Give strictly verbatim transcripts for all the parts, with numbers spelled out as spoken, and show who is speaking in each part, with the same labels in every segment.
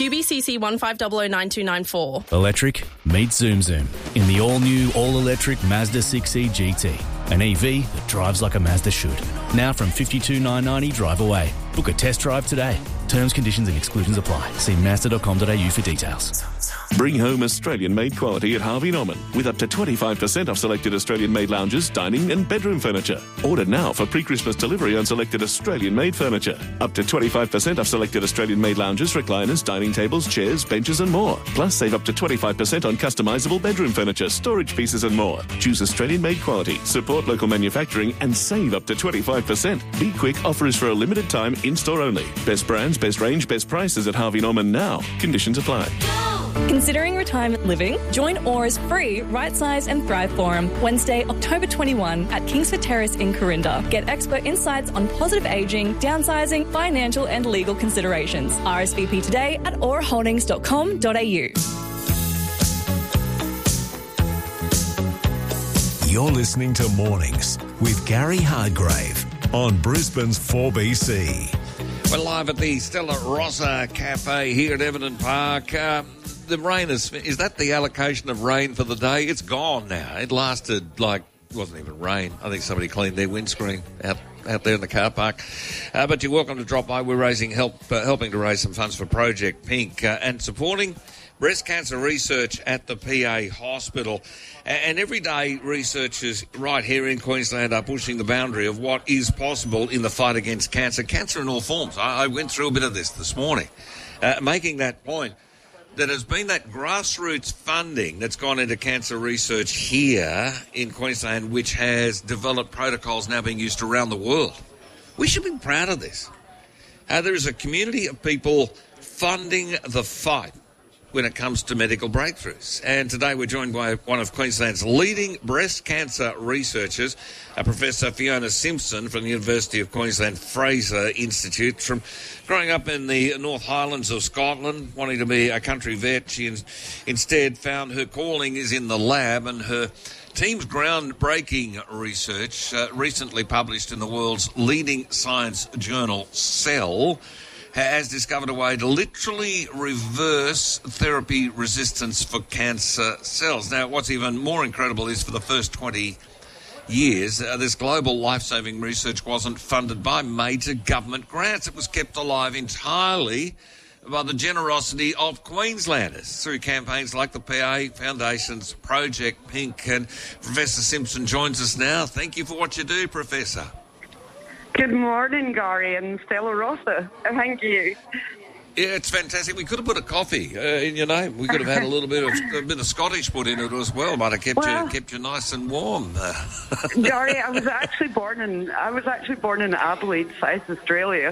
Speaker 1: U B C C one five zero zero nine two nine four.
Speaker 2: Electric meets Zoom Zoom in the all-new, all-electric Mazda six E G T. An E V that drives like a Mazda should. Now from fifty-two thousand nine hundred ninety drive away. Book a test drive today. Terms, conditions and exclusions apply. See mazda dot com dot a u for details.
Speaker 3: Bring home Australian-made quality at Harvey Norman with up to twenty-five percent off selected Australian-made lounges, dining and bedroom furniture. Order now for pre-Christmas delivery on selected Australian-made furniture. Up to twenty-five percent off selected Australian-made lounges, recliners, dining tables, chairs, benches and more. Plus, save up to twenty-five percent on customisable bedroom furniture, storage pieces and more. Choose Australian-made quality, support local manufacturing and save up to twenty-five percent. Be quick, offer is for a limited time, in-store only. Best brands, best range, best prices at Harvey Norman now. Conditions apply.
Speaker 4: Considering retirement living? Join Aura's free Right Size and Thrive Forum Wednesday, October twenty-first at Kingsford Terrace in Corinda. Get expert insights on positive ageing, downsizing, financial and legal considerations. R S V P today at aura holdings dot com dot a u.
Speaker 5: You're listening to Mornings with Gary Hardgrave on Brisbane's four B C.
Speaker 6: We're live at the Stella Rossa Cafe here at Everton Park. Uh, the rain is, is that the allocation of rain for the day? It's gone now. It lasted like, it wasn't even rain. I think somebody cleaned their windscreen out, out there in the car park. Uh, but you're welcome to drop by. We're raising help, uh, helping to raise some funds for Project Pink uh, and supporting breast cancer research at the P A Hospital. And every day researchers right here in Queensland are pushing the boundary of what is possible in the fight against cancer. Cancer in all forms. I, I went through a bit of this this morning, uh, making that point that there's been that grassroots funding that's gone into cancer research here in Queensland, which has developed protocols now being used around the world. We should be proud of this. Uh, there is a community of people funding the fight when it comes to medical breakthroughs. And today we're joined by one of Queensland's leading breast cancer researchers, uh, Professor Fiona Simpson from the University of Queensland Fraser Institute. From growing up in the North Highlands of Scotland, wanting to be a country vet, she in, instead found her calling is in the lab, and her team's groundbreaking research, uh, recently published in the world's leading science journal, Cell, has discovered a way to literally reverse therapy resistance for cancer cells. Now, what's even more incredible is for the first twenty years, uh, this global life-saving research wasn't funded by major government grants. It was kept alive entirely by the generosity of Queenslanders through campaigns like the P A Foundation's Project Pink. And Professor Simpson joins us now. Thank you for what you do, Professor.
Speaker 7: Good morning, Gary and Stella Rossa. Thank you.
Speaker 6: Yeah, it's fantastic. We could have put a coffee uh, in your name. We could have had a little bit of a bit of Scottish put in it as well. Might have kept well, you kept you nice and warm.
Speaker 7: Gary, I was actually born in I was actually born in Adelaide, South Australia.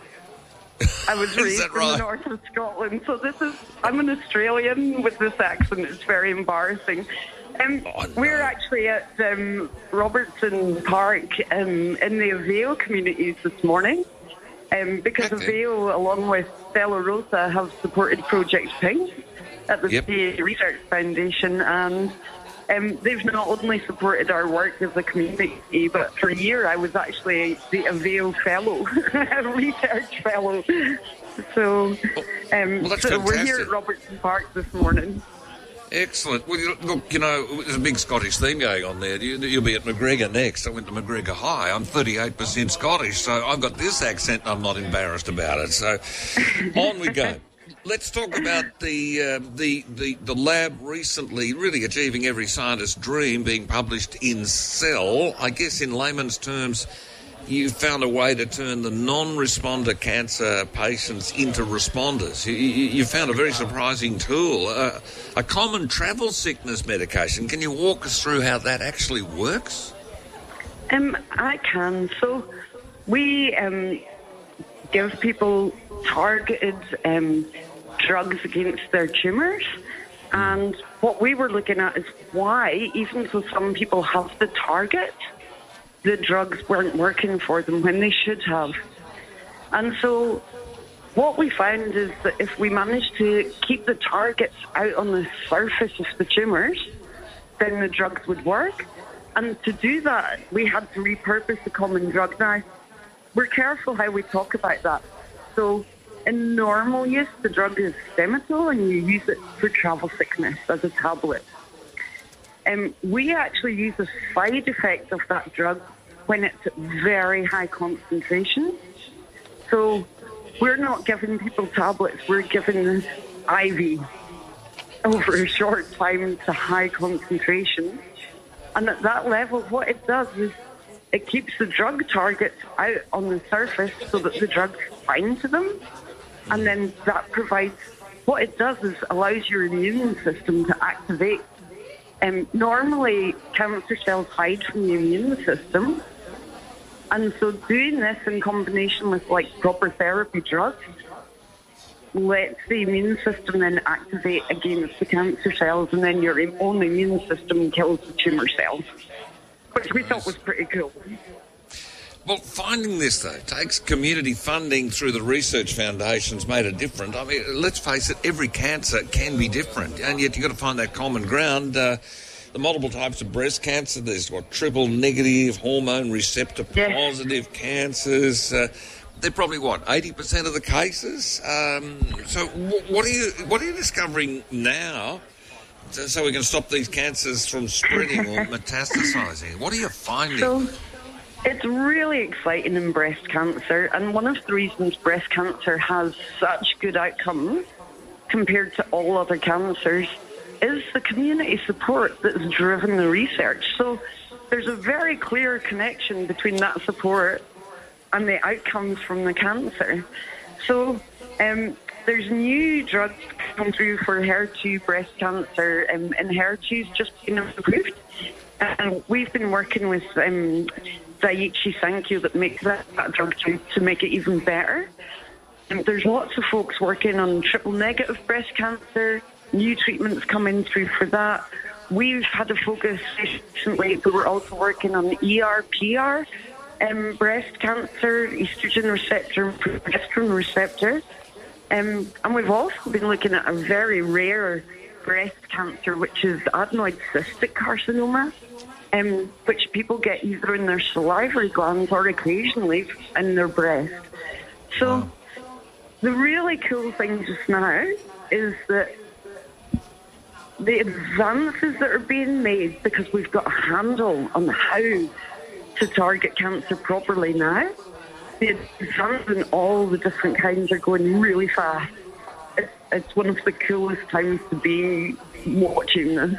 Speaker 7: I was raised right? in the north of Scotland, so this is I'm an Australian with this accent. It's very embarrassing. Um, oh, no. We're actually at um, Robertson Park um, in the Avail communities this morning um, because okay. Avail, along with Stella Rossa, have supported Project Pink at the yep. P A Research Foundation, and um, they've not only supported our work as a community, but for a year I was actually the Avail Fellow, a research fellow. So, um,
Speaker 6: well,
Speaker 7: so we're here at Robertson Park this morning.
Speaker 6: Excellent. Well, look, you know, there's a big Scottish theme going on there. You, you'll be at McGregor next. I went to McGregor High. I'm thirty-eight percent Scottish, so I've got this accent and I'm not embarrassed about it. So on we go. Let's talk about the, uh, the the the lab recently really achieving every scientist's dream, being published in Cell. I guess in layman's terms, you found a way to turn the non-responder cancer patients into responders. You, you, you found a very surprising tool, uh, a common travel sickness medication. Can you walk us through how that actually works?
Speaker 7: Um, I can. So we um, give people targeted um, drugs against their tumours. And what we were looking at is why, even though some people have the target, the drugs weren't working for them when they should have. And so what we found is that if we manage to keep the targets out on the surface of the tumours, then the drugs would work. And to do that, we had to repurpose the common drug. Now, we're careful how we talk about that. So in normal use, the drug is Stematol, and you use it for travel sickness as a tablet. Um, we actually use the side effect of that drug when it's at very high concentration. So we're not giving people tablets, we're giving this I V over a short time to high concentration. And at that level, what it does is it keeps the drug targets out on the surface so that the drugs bind to them. And then that provides, what it does is allows your immune system to activate. Um, normally, cancer cells hide from the immune system. And so doing this in combination with like proper therapy drugs lets the immune system then activate against the cancer cells, and then your own immune system kills the tumour cells, which we thought was pretty cool.
Speaker 6: Well, finding this, though, takes community funding through the research foundations made a difference. I mean, let's face it, every cancer can be different, and yet you've got to find that common ground. Uh, the multiple types of breast cancer, there's what, triple negative, hormone receptor positive yeah. cancers. Uh, they're probably, what, eighty percent of the cases? Um, so w- what are you what are you discovering now so, so we can stop these cancers from spreading or metastasizing? What are you finding?
Speaker 7: So, it's really exciting in breast cancer, and one of the reasons breast cancer has such good outcomes compared to all other cancers is the community support that's driven the research. So there's a very clear connection between that support and the outcomes from the cancer. So um, there's new drugs come through for H E R two breast cancer, um, and H E R two's just been approved. And we've been working with um, Daiichi Sankyo that makes that, that drug to, to make it even better. And there's lots of folks working on triple negative breast cancer, new treatments coming through for that. We've had a focus recently, but we're also working on E R P R, um, breast cancer, estrogen receptor, and progesterone receptor. Um, and we've also been looking at a very rare breast cancer, which is adenoid cystic carcinoma, um, which people get either in their salivary glands or occasionally in their breast. So wow. The really cool thing just now is that the advances that are being made, because we've got a handle on how to target cancer properly now, the advances in all the different kinds are going really fast. It's, it's one of the coolest times to be watching this.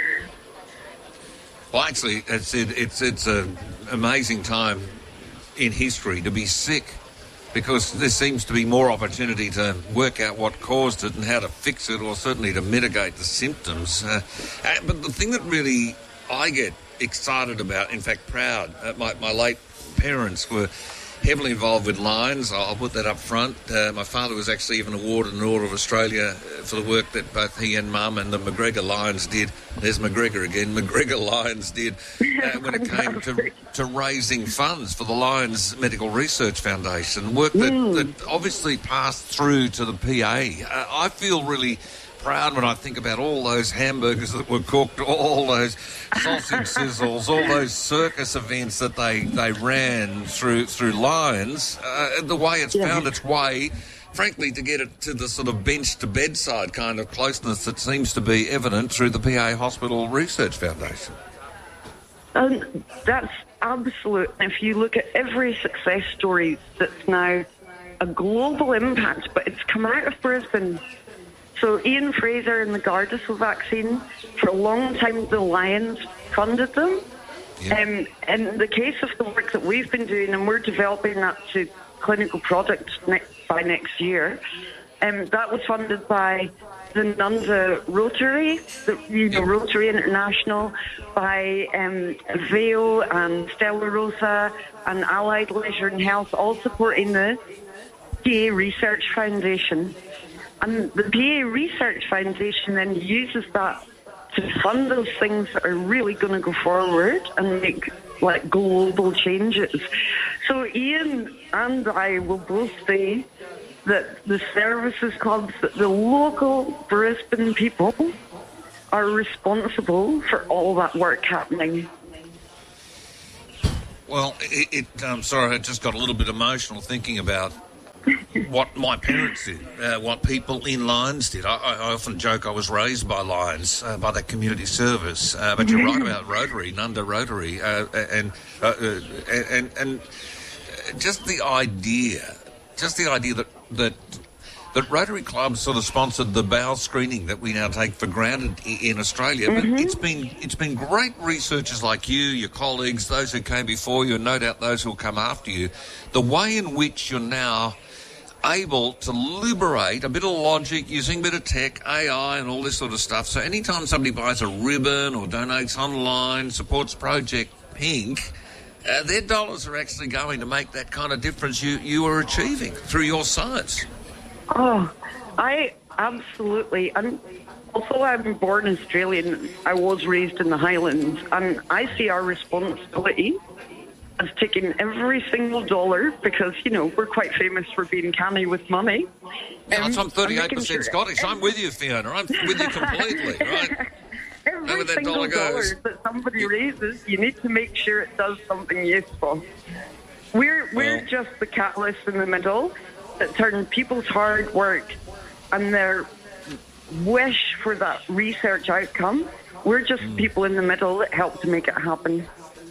Speaker 6: Well, actually, it's it, it's it's an amazing time in history to be sick, because there seems to be more opportunity to work out what caused it and how to fix it, or certainly to mitigate the symptoms. Uh, but the thing that really I get excited about, in fact proud, uh, my, my late parents were heavily involved with Lions. I'll put that up front. Uh, my father was actually even awarded an Order of Australia for the work that both he and Mum and the McGregor Lions did. There's McGregor again. McGregor Lions did uh, when it came to, to raising funds for the Lions Medical Research Foundation. Work that, mm. that obviously passed through to the P A. Uh, I feel really proud when I think about all those hamburgers that were cooked, all those sausage sizzles, all those circus events that they, they ran through through Lions, uh, the way it's yeah. found its way, frankly, to get it to the sort of bench to bedside kind of closeness that seems to be evident through the P A Hospital Research Foundation.
Speaker 7: Um, that's absolute. If you look at every success story that's now a global impact, but it's come out of Brisbane. So Ian Fraser and the Gardasil vaccine, for a long time the Lions funded them. Yeah. Um, in the case of the work that we've been doing, and we're developing that to clinical product next, by next year, um, that was funded by the Nunda Rotary, the you know, Rotary International, by um, Vail and Stella Rosa and Allied Leisure and Health, all supporting the P A Research Foundation. And the P A Research Foundation then uses that to fund those things that are really going to go forward and make like global changes. So Ian and I will both say that the services clubs, that the local Brisbane people are responsible for all that work happening.
Speaker 6: Well, it, it, I'm sorry, I just got a little bit emotional thinking about what my parents did, uh, what people in Lions did. I, I often joke I was raised by Lions, uh, by that community service. Uh, but you're right about Rotary, Nunda Rotary, uh, and, uh, uh, and and just the idea, just the idea that that. that Rotary clubs sort of sponsored the bowel screening that we now take for granted in Australia. But mm-hmm. it's been it's been great researchers like you, your colleagues, those who came before you, and no doubt those who will come after you, the way in which you're now able to liberate a bit of logic using a bit of tech, A I and all this sort of stuff. So anytime somebody buys a ribbon or donates online, supports Project Pink, uh, their dollars are actually going to make that kind of difference you, you are achieving through your science.
Speaker 7: Oh, I absolutely. I'm, although I'm born Australian, I was raised in the Highlands, and I see our responsibility as taking every single dollar, because, you know, we're quite famous for being canny with money.
Speaker 6: Yeah,
Speaker 7: um,
Speaker 6: I'm thirty-eight percent sure Scottish. I'm with you, Fiona. I'm with you completely, right?
Speaker 7: Every
Speaker 6: that
Speaker 7: single
Speaker 6: dollar goes.
Speaker 7: dollar that somebody raises, you need to make sure it does something useful. We're, we're
Speaker 6: well,
Speaker 7: just the catalyst in the middle that turn people's hard work and their wish for that research outcome. We're just mm. people in the middle that help to make it happen.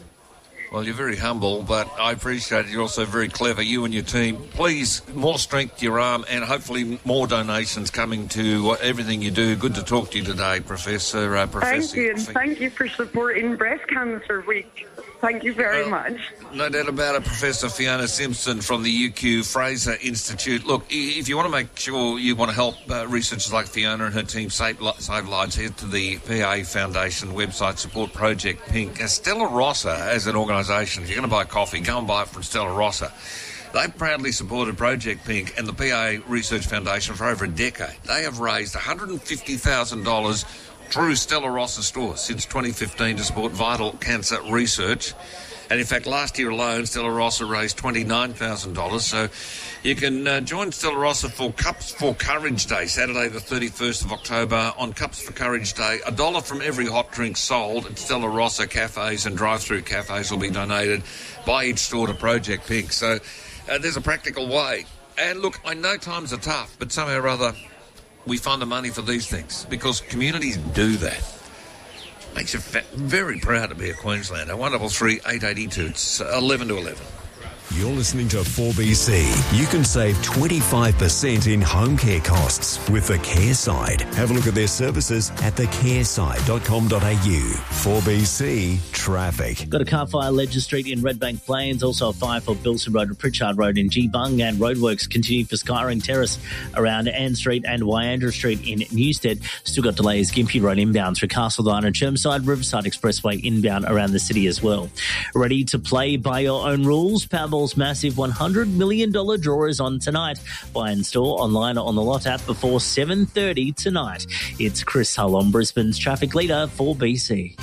Speaker 6: Well, you're very humble, but I appreciate it. You're also very clever, you and your team. Please, more strength to your arm, and hopefully more donations coming to everything you do. Good to talk to you today, Professor. Uh, Professor.
Speaker 7: Thank you, and thank you for supporting Breast Cancer Week. Thank you very well, much.
Speaker 6: No doubt about it, Professor Fiona Simpson from the U Q Fraser Institute. Look, if you want to make sure you want to help uh, researchers like Fiona and her team save, save lives, head to the P A Foundation website, support Project Pink. Uh, Stella Rossa, as an organisation, if you're going to buy coffee, go and buy it from Stella Rossa. They've proudly supported Project Pink and the P A Research Foundation for over a decade. They have raised one hundred fifty thousand dollars through Stella Rossa stores since twenty fifteen to support vital cancer research. And in fact, last year alone, Stella Rossa raised twenty-nine thousand dollars. So you can uh, join Stella Rossa for Cups for Courage Day, Saturday the thirty-first of October. On Cups for Courage Day, a dollar from every hot drink sold at Stella Rossa cafes and drive-through cafes will be donated by each store to Project Pink. So uh, there's a practical way. And look, I know times are tough, but somehow or other, we find the money for these things because communities do that. Makes you fa- very proud to be a Queenslander. one double three eight eight two. It's eleven to eleven.
Speaker 5: You're listening to four B C. You can save twenty-five percent in home care costs with the Care Side. Have a look at their services at the care side dot com dot a u. four B C Traffic.
Speaker 8: Got a car fire Ledger Street in Redbank Plains, also a fire for Bilson Road and Pritchard Road in Geebung, and roadworks continue for Skyring Terrace around Ann Street and Wyandra Street in Newstead. Still got delays Gympie Road inbound through Castledine and Chermside, Riverside Expressway inbound around the city as well. Ready to play by your own rules? Powerball's massive one hundred million dollars draw is on tonight. Buy and store online or on the Lot app before seven thirty tonight. It's Chris Hull on Brisbane's traffic leader for B C.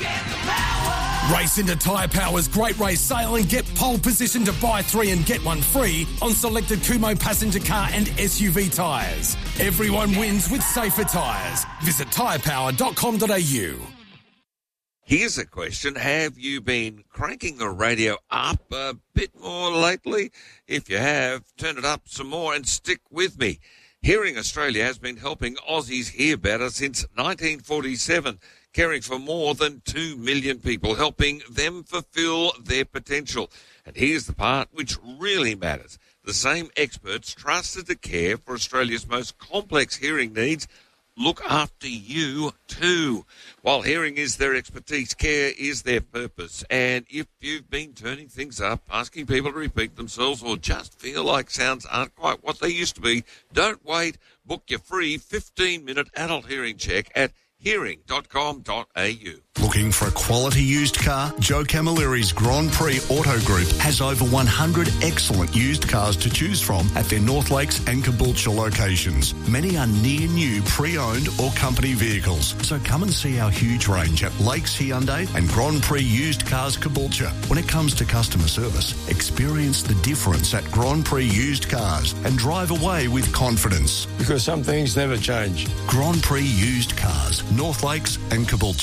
Speaker 9: Race into Tyre Power's Great Race Sale and get pole position to buy three and get one free on selected Kumho passenger car and S U V tyres. Everyone wins with safer tyres. Visit tyre power dot com dot a u.
Speaker 6: Here's a question. Have you been cranking the radio up a bit more lately? If you have, turn it up some more and stick with me. Hearing Australia has been helping Aussies hear better since nineteen forty-seven, caring for more than two million people, helping them fulfill their potential. And here's the part which really matters. The same experts trusted to care for Australia's most complex hearing needs look after you too. While hearing is their expertise, care is their purpose. And if you've been turning things up, asking people to repeat themselves, or just feel like sounds aren't quite what they used to be, don't wait. Book your free fifteen-minute adult hearing check at hearing dot com dot a u.
Speaker 5: Looking for a quality used car? Joe Camilleri's Grand Prix Auto Group has over one hundred excellent used cars to choose from at their North Lakes and Caboolture locations. Many are near new pre-owned or company vehicles. So come and see our huge range at Lakes Hyundai and Grand Prix Used Cars Caboolture. When it comes to customer service, experience the difference at Grand Prix Used Cars and drive away with confidence.
Speaker 10: Because some things never change.
Speaker 5: Grand Prix Used Cars, North Lakes and Caboolture.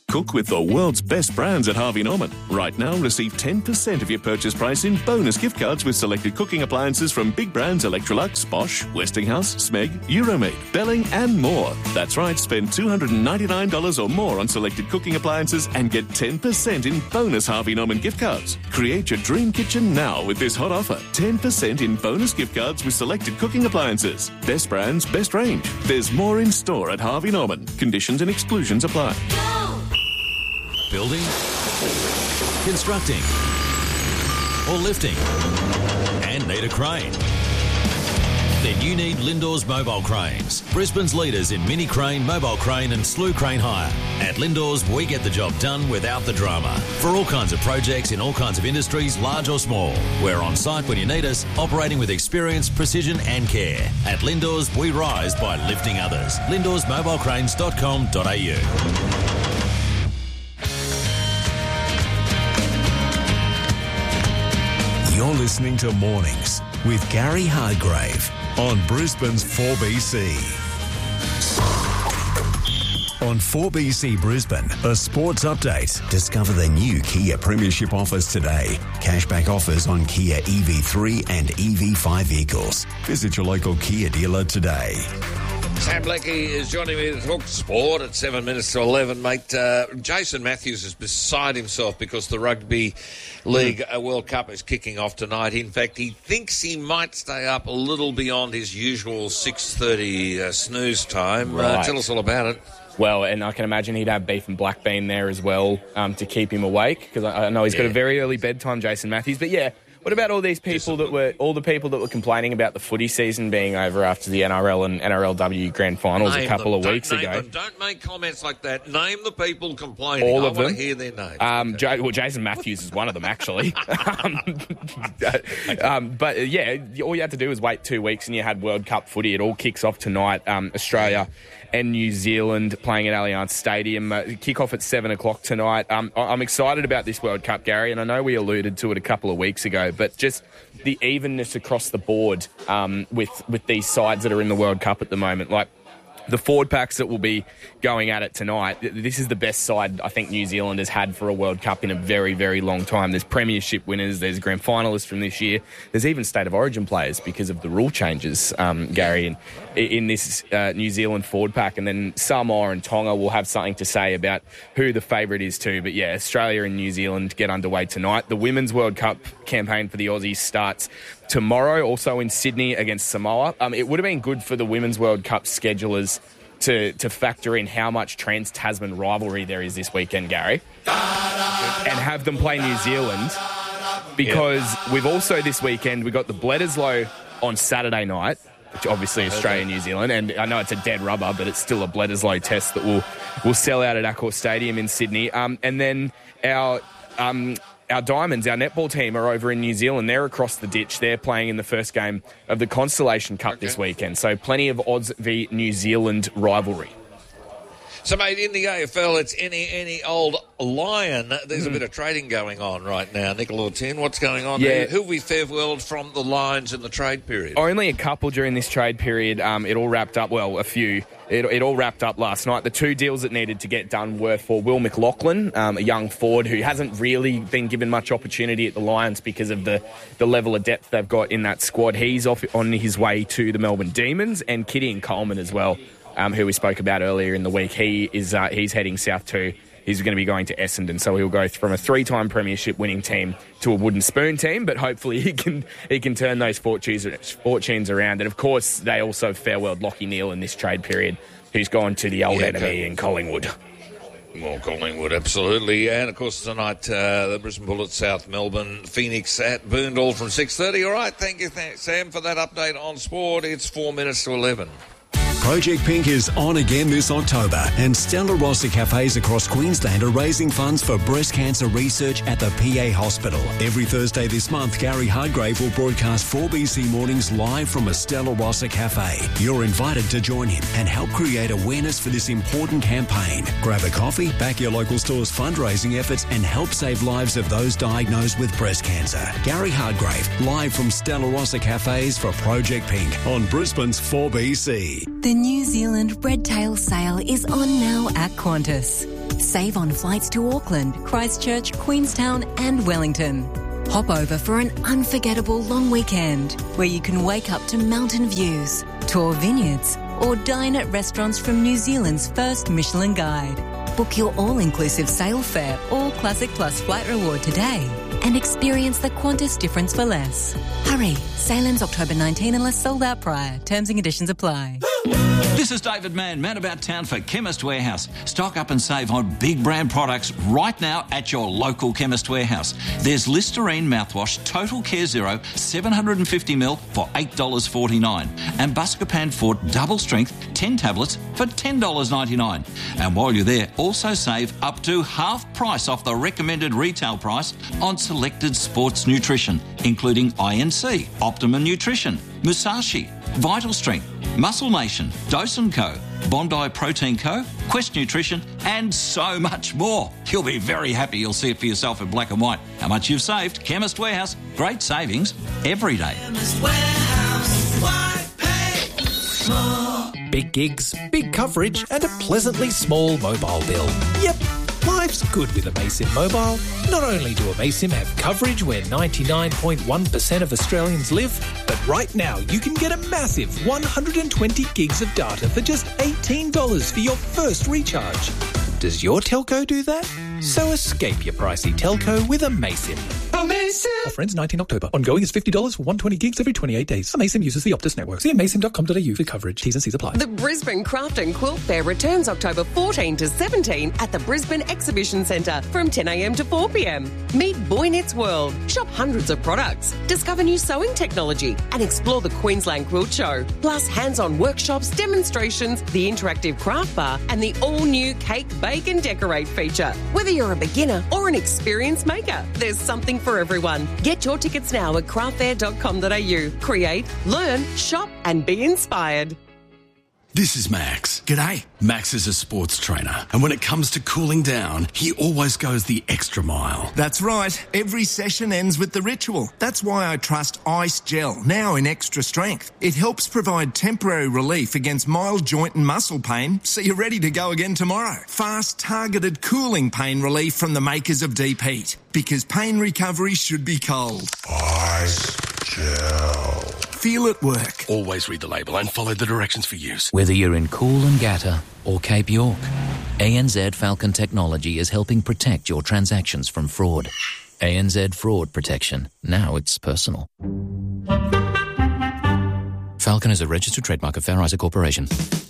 Speaker 3: Cook with the world's best brands at Harvey Norman. Right now, receive ten percent of your purchase price in bonus gift cards with selected cooking appliances from big brands Electrolux, Bosch, Westinghouse, Smeg, Euromade, Belling and more. That's right, spend two hundred ninety-nine dollars or more on selected cooking appliances and get ten percent in bonus Harvey Norman gift cards. Create your dream kitchen now with this hot offer. ten percent in bonus gift cards with selected cooking appliances. Best brands, best range. There's more in store at Harvey Norman. Conditions and exclusions apply.
Speaker 10: Building, constructing, or lifting, and need a crane? Then you need Lindors Mobile Cranes, Brisbane's leaders in mini crane, mobile crane and slew crane hire. At Lindors, we get the job done without the drama. For all kinds of projects in all kinds of industries, large or small. We're on site when you need us, operating with experience, precision and care. At Lindors, we rise by lifting others. lindors mobile cranes dot com dot a u.
Speaker 11: You're listening to Mornings with Gary Hardgrave on Brisbane's four B C. On four B C Brisbane, a sports update. Discover the new Kia Premiership offers today. Cashback offers on Kia E V three and E V five vehicles. Visit your local Kia dealer today.
Speaker 6: Sam Leckie is joining me to talk sport at seven minutes to eleven, mate. Uh, Jason Matthews is beside himself because the Rugby League mm. World Cup is kicking off tonight. In fact, he thinks he might stay up a little beyond his usual six thirty uh, snooze time. Right. Uh, tell us all about it.
Speaker 12: Well, and I can imagine he'd have beef and black bean there as well um, to keep him awake, because I, I know he's yeah. got a very early bedtime, Jason Matthews. But yeah, what about all these people that were all the people that were complaining about the footy season being over after the N R L and N R L W grand finals
Speaker 6: name
Speaker 12: a couple
Speaker 6: them.
Speaker 12: of
Speaker 6: Don't
Speaker 12: weeks
Speaker 6: name
Speaker 12: ago?
Speaker 6: Them. Don't make comments like that. Name the people complaining.
Speaker 12: All
Speaker 6: I
Speaker 12: of
Speaker 6: want
Speaker 12: them.
Speaker 6: to hear their names.
Speaker 12: Um,
Speaker 6: okay.
Speaker 12: J- well, Jason Matthews is one of them, actually. um, um, but uh, yeah, all you had to do was wait two weeks, and you had World Cup footy. It all kicks off tonight. Um, Australia and New Zealand playing at Allianz Stadium. Uh, kick off at seven o'clock tonight. Um, I- I'm excited about this World Cup, Gary, and I know we alluded to it a couple of weeks ago, but just the evenness across the board um, with with these sides that are in the World Cup at the moment, like the forward packs that will be going at it tonight. This is the best side I think New Zealand has had for a World Cup in a very, very long time. There's premiership winners, there's grand finalists from this year, there's even State of Origin players because of the rule changes, um, Gary, in, in this uh, New Zealand forward pack. And then Samoa and Tonga will have something to say about who the favourite is too. But yeah, Australia and New Zealand get underway tonight. The Women's World Cup campaign for the Aussies starts tomorrow, also in Sydney against Samoa. Um, it would have been good for the Women's World Cup schedulers to, to factor in how much Trans-Tasman rivalry there is this weekend, Gary, and have them play New Zealand, because yeah. we've also this weekend, we've got the Bledisloe on Saturday night, which obviously Australia and New Zealand, and I know it's a dead rubber, but it's still a Bledisloe test that will will sell out at Accor Stadium in Sydney. Um, and then our... Um, Our Diamonds, our netball team, are over in New Zealand. They're across the ditch. They're playing in the first game of the Constellation Cup okay. this weekend. So plenty of Oz v New Zealand rivalry.
Speaker 6: So, mate, in the A F L, it's any any old Lion. There's mm. a bit of trading going on right now. Nicola Tin, what's going on?
Speaker 12: Yeah.
Speaker 6: Who we farewelled from the Lions in the trade period?
Speaker 12: Only a couple during this trade period. Um, it all wrapped up, well, a few. It, it all wrapped up last night. The two deals that needed to get done were for Will McLaughlin, um, a young forward who hasn't really been given much opportunity at the Lions because of the, the level of depth they've got in that squad. He's off on his way to the Melbourne Demons, and Gideon Coleman as well, um, who we spoke about earlier in the week. He is uh, he's heading south too. He's going to be going to Essendon, so he'll go from a three-time premiership winning team to a wooden spoon team, but hopefully he can he can turn those fortunes, fortunes around. And, of course, they also farewelled Lachie Neale in this trade period, who's gone to the old yeah, enemy okay. in Collingwood.
Speaker 6: Well, Collingwood, absolutely. And, of course, tonight, uh, the Brisbane Bullets, South Melbourne, Phoenix at Boondall from six thirty. All right, thank you, th- Sam, for that update on sport. It's four minutes to eleven.
Speaker 11: Project Pink is on again this October, and Stella Rossa cafes across Queensland are raising funds for breast cancer research at the P A Hospital. Every Thursday this month, Gary Hardgrave will broadcast four B C Mornings live from a Stella Rossa cafe. You're invited to join him and help create awareness for this important campaign. Grab a coffee, back your local store's fundraising efforts, and help save lives of those diagnosed with breast cancer. Gary Hardgrave, live from Stella Rossa cafes for Project Pink on Brisbane's four B C.
Speaker 13: The New Zealand Red Tail sale is on now at Qantas. Save on flights to Auckland, Christchurch, Queenstown and Wellington. Hop over for an unforgettable long weekend where you can wake up to mountain views, tour vineyards or dine at restaurants from New Zealand's first Michelin Guide. Book your all-inclusive sail fare or Classic Plus flight reward today and experience the Qantas difference for less. Hurry, sail ends October nineteenth unless sold out prior. Terms and conditions apply.
Speaker 14: This is David Mann, man about town for Chemist Warehouse. Stock up and save on big brand products right now at your local Chemist Warehouse. There's Listerine mouthwash Total Care Zero seven hundred fifty milliliters for eight dollars forty-nine and Buscopan Fort Double Strength ten tablets for ten dollars ninety-nine. And while you're there, also save up to half price off the recommended retail price on selected sports nutrition, including I N C, Optimum Nutrition, Musashi, Vital Strength, Muscle Nation, Dose and Co, Bondi Protein Co, Quest Nutrition and so much more. You'll be very happy you'll see it for yourself in black and white. How much you've saved. Chemist Warehouse. Great savings every day.
Speaker 15: Chemist Warehouse. Why pay more? Big gigs, big coverage and a pleasantly small mobile bill. Yep. Life's good with Amaysim Mobile. Not only do Amaysim have coverage where ninety-nine point one percent of Australians live, but right now you can get a massive one hundred twenty gigs of data for just eighteen dollars for your first recharge. Does your telco do that? So escape your pricey telco with Amaysim. Amaysim! Offer ends nineteenth October. Ongoing is fifty dollars for one hundred twenty gigs every twenty-eight days. Amaysim uses the Optus network. See amaysim dot com dot a u for coverage. T's and C's apply.
Speaker 16: The Brisbane Craft and Quilt Fair returns October fourteenth to seventeenth at the Brisbane Exhibition Centre from ten a m to four p m. Meet Boy Knits World, shop hundreds of products, discover new sewing technology and explore the Queensland Quilt Show. Plus hands-on workshops, demonstrations, the interactive craft bar and the all-new Cake, Bake and Decorate feature. Whether you're a beginner or an experienced maker, there's something for everyone. Get your tickets now at craft fair dot com dot a u. Create, learn, shop and be inspired.
Speaker 17: This is Max. G'day. Max is a sports trainer, and when it comes to cooling down, he always goes the extra mile.
Speaker 18: That's right. Every session ends with the ritual. That's why I trust Ice Gel, now in extra strength. It helps provide temporary relief against mild joint and muscle pain, so you're ready to go again tomorrow. Fast, targeted cooling pain relief from the makers of Deep Heat. Because pain recovery should be cold.
Speaker 19: Ice Gel.
Speaker 18: Feel it work.
Speaker 17: Always read the label and follow the directions for use.
Speaker 20: Whether you're in Coolangatta or Cape York, A N Z Falcon Technology is helping protect your transactions from fraud. A N Z Fraud Protection. Now it's personal. Falcon is a registered trademark of Fair Isaac Corporation.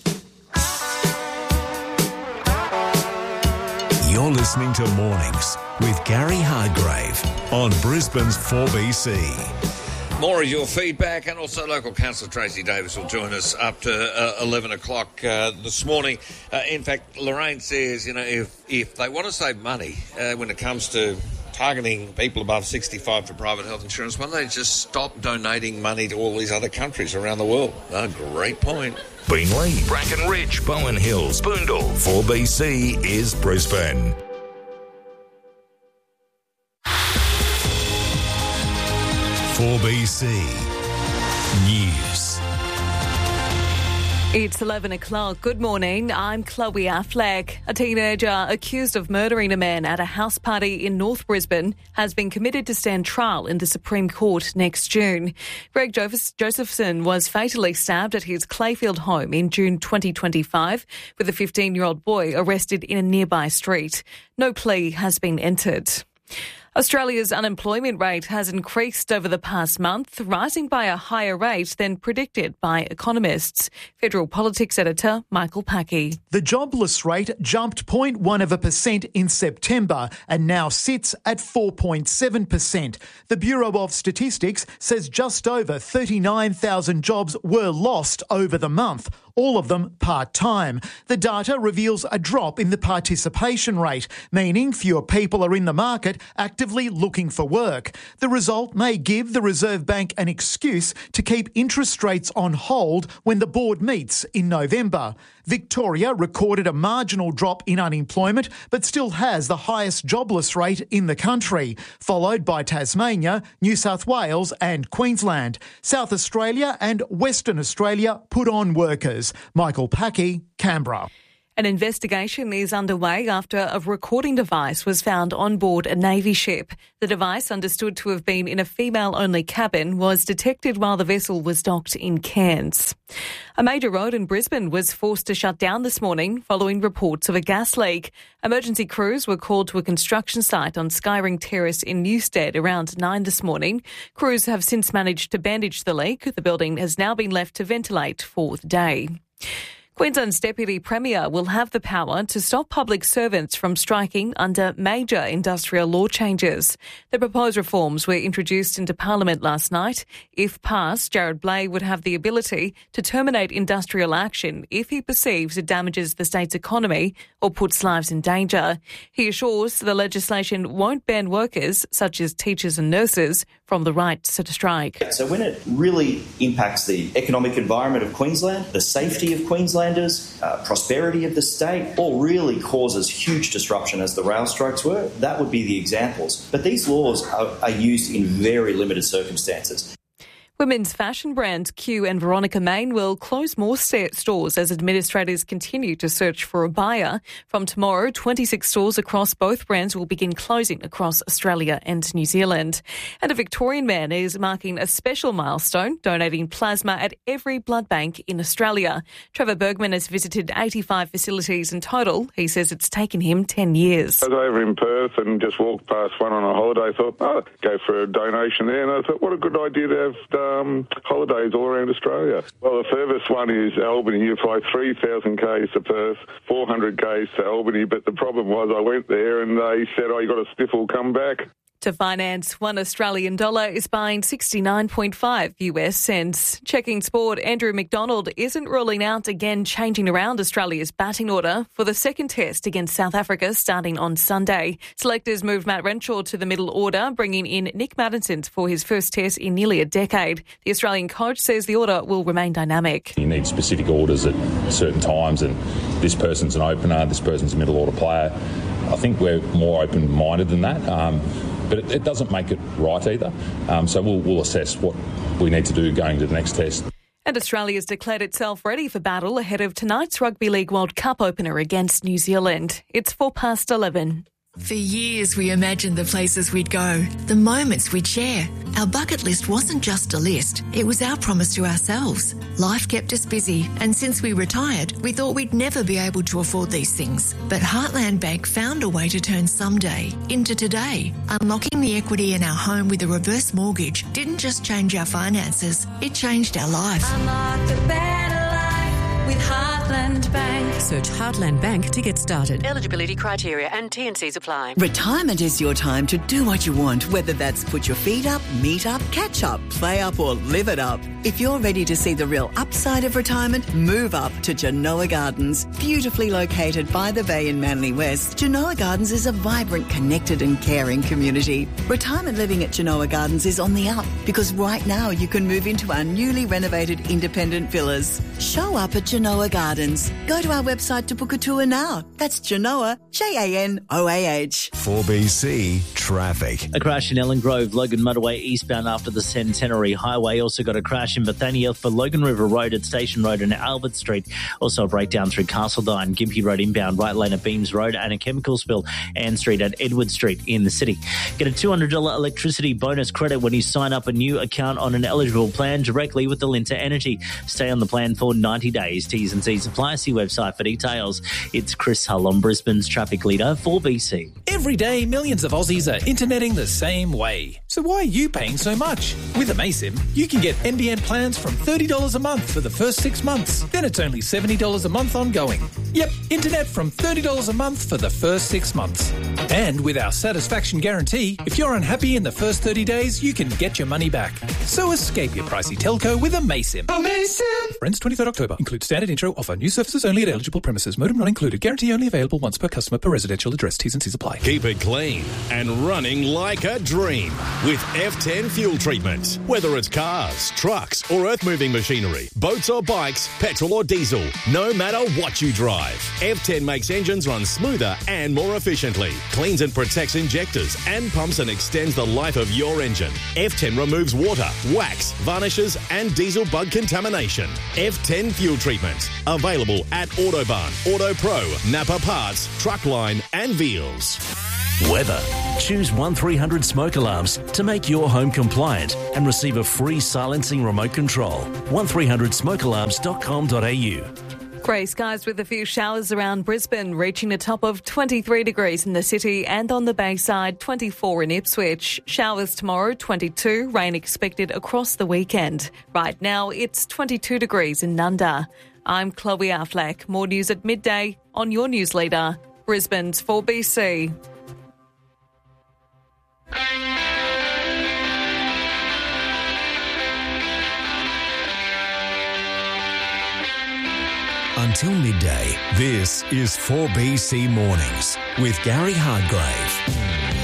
Speaker 11: You're listening to Mornings with Gary Hargrave on Brisbane's four B C.
Speaker 6: More of your feedback, and also local councillor Tracy Davis will join us up to uh, eleven o'clock uh, this morning. Uh, in fact, Lorraine says, you know, if, if they want to save money uh, when it comes to targeting people above sixty-five for private health insurance, why don't they just stop donating money to all these other countries around the world? A great point.
Speaker 19: Beenleigh, Bracken Ridge, Bowen Hills, Boondall. four B C is Brisbane.
Speaker 11: four B C News.
Speaker 4: It's eleven o'clock. Good morning. I'm Chloe Affleck. A teenager accused of murdering a man at a house party in North Brisbane has been committed to stand trial in the Supreme Court next June. Greg Josephson was fatally stabbed at his Clayfield home in June twenty twenty-five, with a fifteen-year-old boy arrested in a nearby street. No plea has been entered. Australia's unemployment rate has increased over the past month, rising by a higher rate than predicted by economists. Federal Politics Editor Michael Packey.
Speaker 21: The jobless rate jumped zero point one of a percent in September and now sits at four point seven percent. The Bureau of Statistics says just over thirty-nine thousand jobs were lost over the month, all of them part-time. The data reveals a drop in the participation rate, meaning fewer people are in the market actively looking for work. The result may give the Reserve Bank an excuse to keep interest rates on hold when the board meets in November. Victoria recorded a marginal drop in unemployment but still has the highest jobless rate in the country, followed by Tasmania, New South Wales and Queensland. South Australia and Western Australia put on workers. Michael Packey, Canberra.
Speaker 1: An investigation is underway after a recording device was found on board a Navy ship. The device, understood to have been in a female-only cabin, was detected while the vessel was docked in Cairns. A major road in Brisbane was forced to shut down this morning following reports of a gas leak. Emergency crews were called to a construction site on Skyring Terrace in Newstead around nine this morning. Crews have since managed to bandage the leak. The building has now been left to ventilate for the day. Queensland's Deputy Premier will have the power to stop public servants from striking under major industrial law changes. The proposed reforms were introduced into Parliament last night. If passed, Jared Blay would have the ability to terminate industrial action if he perceives it damages the state's economy or puts lives in danger. He assures the legislation won't ban workers, such as teachers and nurses, from the right to strike.
Speaker 22: So when it really impacts the economic environment of Queensland, the safety of Queenslanders, uh, prosperity of the state, or really causes huge disruption as the rail strikes were, that would be the examples. But these laws are, are used in very limited circumstances.
Speaker 1: Women's fashion brands Q and Veronica Main will close more st- stores as administrators continue to search for a buyer. From tomorrow, twenty-six stores across both brands will begin closing across Australia and New Zealand. And a Victorian man is marking a special milestone, donating plasma at every blood bank in Australia. Trevor Bergman has visited eighty-five facilities in total. He says it's taken him ten years.
Speaker 23: I was over in Perth and just walked past one on a holiday. I thought, oh, go for a donation there. And I thought, what a good idea to have Um, holidays all around Australia. Well, the furthest one is Albany. You fly three thousand kays to Perth, four hundred kays to Albany, but the problem was I went there and they said, oh, you got a sniffle, come back.
Speaker 1: To finance, one Australian dollar is buying sixty-nine point five U S cents. Checking sport, Andrew McDonald isn't ruling out again changing around Australia's batting order for the second test against South Africa starting on Sunday. Selectors moved Matt Renshaw to the middle order, bringing in Nick Maddinson for his first test in nearly a decade. The Australian coach says the order will remain dynamic.
Speaker 24: You need specific orders at certain times, and this person's an opener, this person's a middle order player. I think we're more open-minded than that. Um, But it, it doesn't make it right either. Um, so we'll, we'll assess what we need to do going to the next test.
Speaker 1: And Australia's declared itself ready for battle ahead of tonight's Rugby League World Cup opener against New Zealand. It's four past eleven.
Speaker 25: For years, we imagined the places we'd go, the moments we'd share. Our bucket list wasn't just a list, it was our promise to ourselves. Life kept us busy, and since we retired, we thought we'd never be able to afford these things. But Heartland Bank found a way to turn someday into today. Unlocking the equity in our home with a reverse mortgage didn't just change our finances, it changed our life.
Speaker 26: Unlock the better life with Heartland Bank.
Speaker 27: Search Heartland Bank to get started.
Speaker 28: Eligibility criteria and T and C's apply.
Speaker 29: Retirement is your time to do what you want, whether that's put your feet up, meet up, catch up, play up or live it up. If you're ready to see the real upside of retirement, move up to Genoa Gardens. Beautifully located by the bay in Manly West, Genoa Gardens is a vibrant, connected and caring community. Retirement living at Genoa Gardens is on the up because right now you can move into our newly renovated independent villas. Show up at Genoa Gardens. Go to our website to book a tour now. That's Genoa, J A N O A H.
Speaker 11: four B C Traffic.
Speaker 8: A crash in Ellen Grove, Logan Motorway eastbound after the Centenary Highway. Also got a crash in Bethania for Logan River Road at Station Road and Albert Street. Also a breakdown through Castledine, Gympie Road inbound, right lane at Beams Road, and a chemical spill Ann Street at Edward Street in the city. Get a two hundred dollars electricity bonus credit when you sign up a new account on an eligible plan directly with Alinta Energy. Stay on the plan for ninety days. T's and C's apply. See website for details. It's Chris Hull on Brisbane's traffic leader for B C.
Speaker 15: Every day, millions of Aussies are interneting the same way. So why are you paying so much? With Amaysim, you can get N B N plans from thirty dollars a month for the first six months. Then it's only seventy dollars a month ongoing. Yep, internet from thirty dollars a month for the first six months. And with our satisfaction guarantee, if you're unhappy in the first thirty days, you can get your money back. So escape your pricey telco with Amaysim. Amaysim! Friends, twenty-third October. Include standard intro. Offer new services only at eligible premises. Modem not included. Guarantee only available once per customer per residential address. T's and C's apply.
Speaker 30: Keep it clean and running like a dream with F ten fuel treatment. Whether it's cars, trucks or earth-moving machinery, boats or bikes, petrol or diesel, no matter what you drive, F ten makes engines run smoother and more efficiently. Clean cleans and protects injectors and pumps and extends the life of your engine. F ten removes water, wax, varnishes and diesel bug contamination. F ten Fuel Treatment. Available at Autobarn, Auto Pro, Napa Parts, Truckline and Veals.
Speaker 2: Weather. Choose one three hundred Smoke Alarms to make your home compliant and receive a free silencing remote control. one three hundred smoke alarms dot com dot a u.
Speaker 1: Grey skies with a few showers around Brisbane, reaching a top of twenty-three degrees in the city and on the Bayside, twenty-four in Ipswich. Showers tomorrow, twenty-two, rain expected across the weekend. Right now, it's twenty-two degrees in Nunda. I'm Chloe Affleck. More news at midday on your news leader, Brisbane's four B C.
Speaker 11: Until midday, this is four B C Mornings with Gary Hardgrave.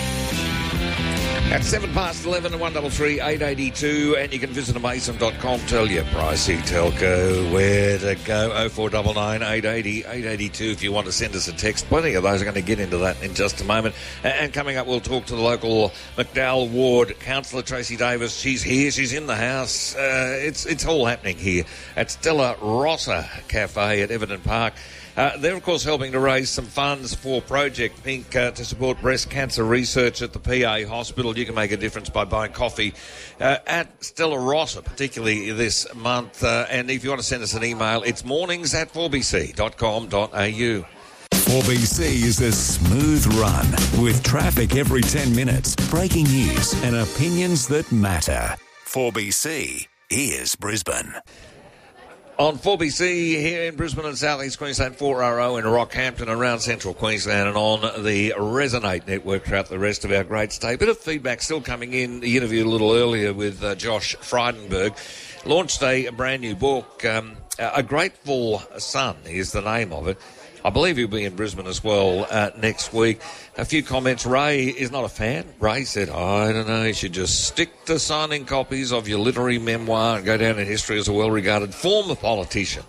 Speaker 6: At seven past eleven, one double three eight eighty two, and you can visit amason dot com. Tell your pricey telco where to go. Oh four nine nine eight eighty eight eighty two if you want to send us a text. Plenty of those are going to get into that in just a moment. And coming up, we'll talk to the local McDowell Ward councillor Tracy Davis. She's here. She's in the house. Uh, it's it's all happening here at Stella Rossa Cafe at Everton Park. Uh, they're, of course, helping to raise some funds for Project Pink uh, to support breast cancer research at the P A Hospital. You can make a difference by buying coffee uh, at Stella Rossa, particularly this month. Uh, and if you want to send us an email, it's mornings at four b c dot com dot a u.
Speaker 11: four B C is a smooth run with traffic every ten minutes, breaking news and opinions that matter. four B C is Brisbane.
Speaker 6: On four B C here in Brisbane and South East Queensland, four R O in Rockhampton, around Central Queensland, and on the Resonate network throughout the rest of our great state. Bit of feedback still coming in. The interview a little earlier with uh, Josh Frydenberg. Launched a, a brand new book. Um, A Grateful Son is the name of it. I believe he'll be in Brisbane as well uh, next week. A few comments. Ray is not a fan. Ray said, I don't know, you should just stick to signing copies of your literary memoir and go down in history as a well-regarded former politician.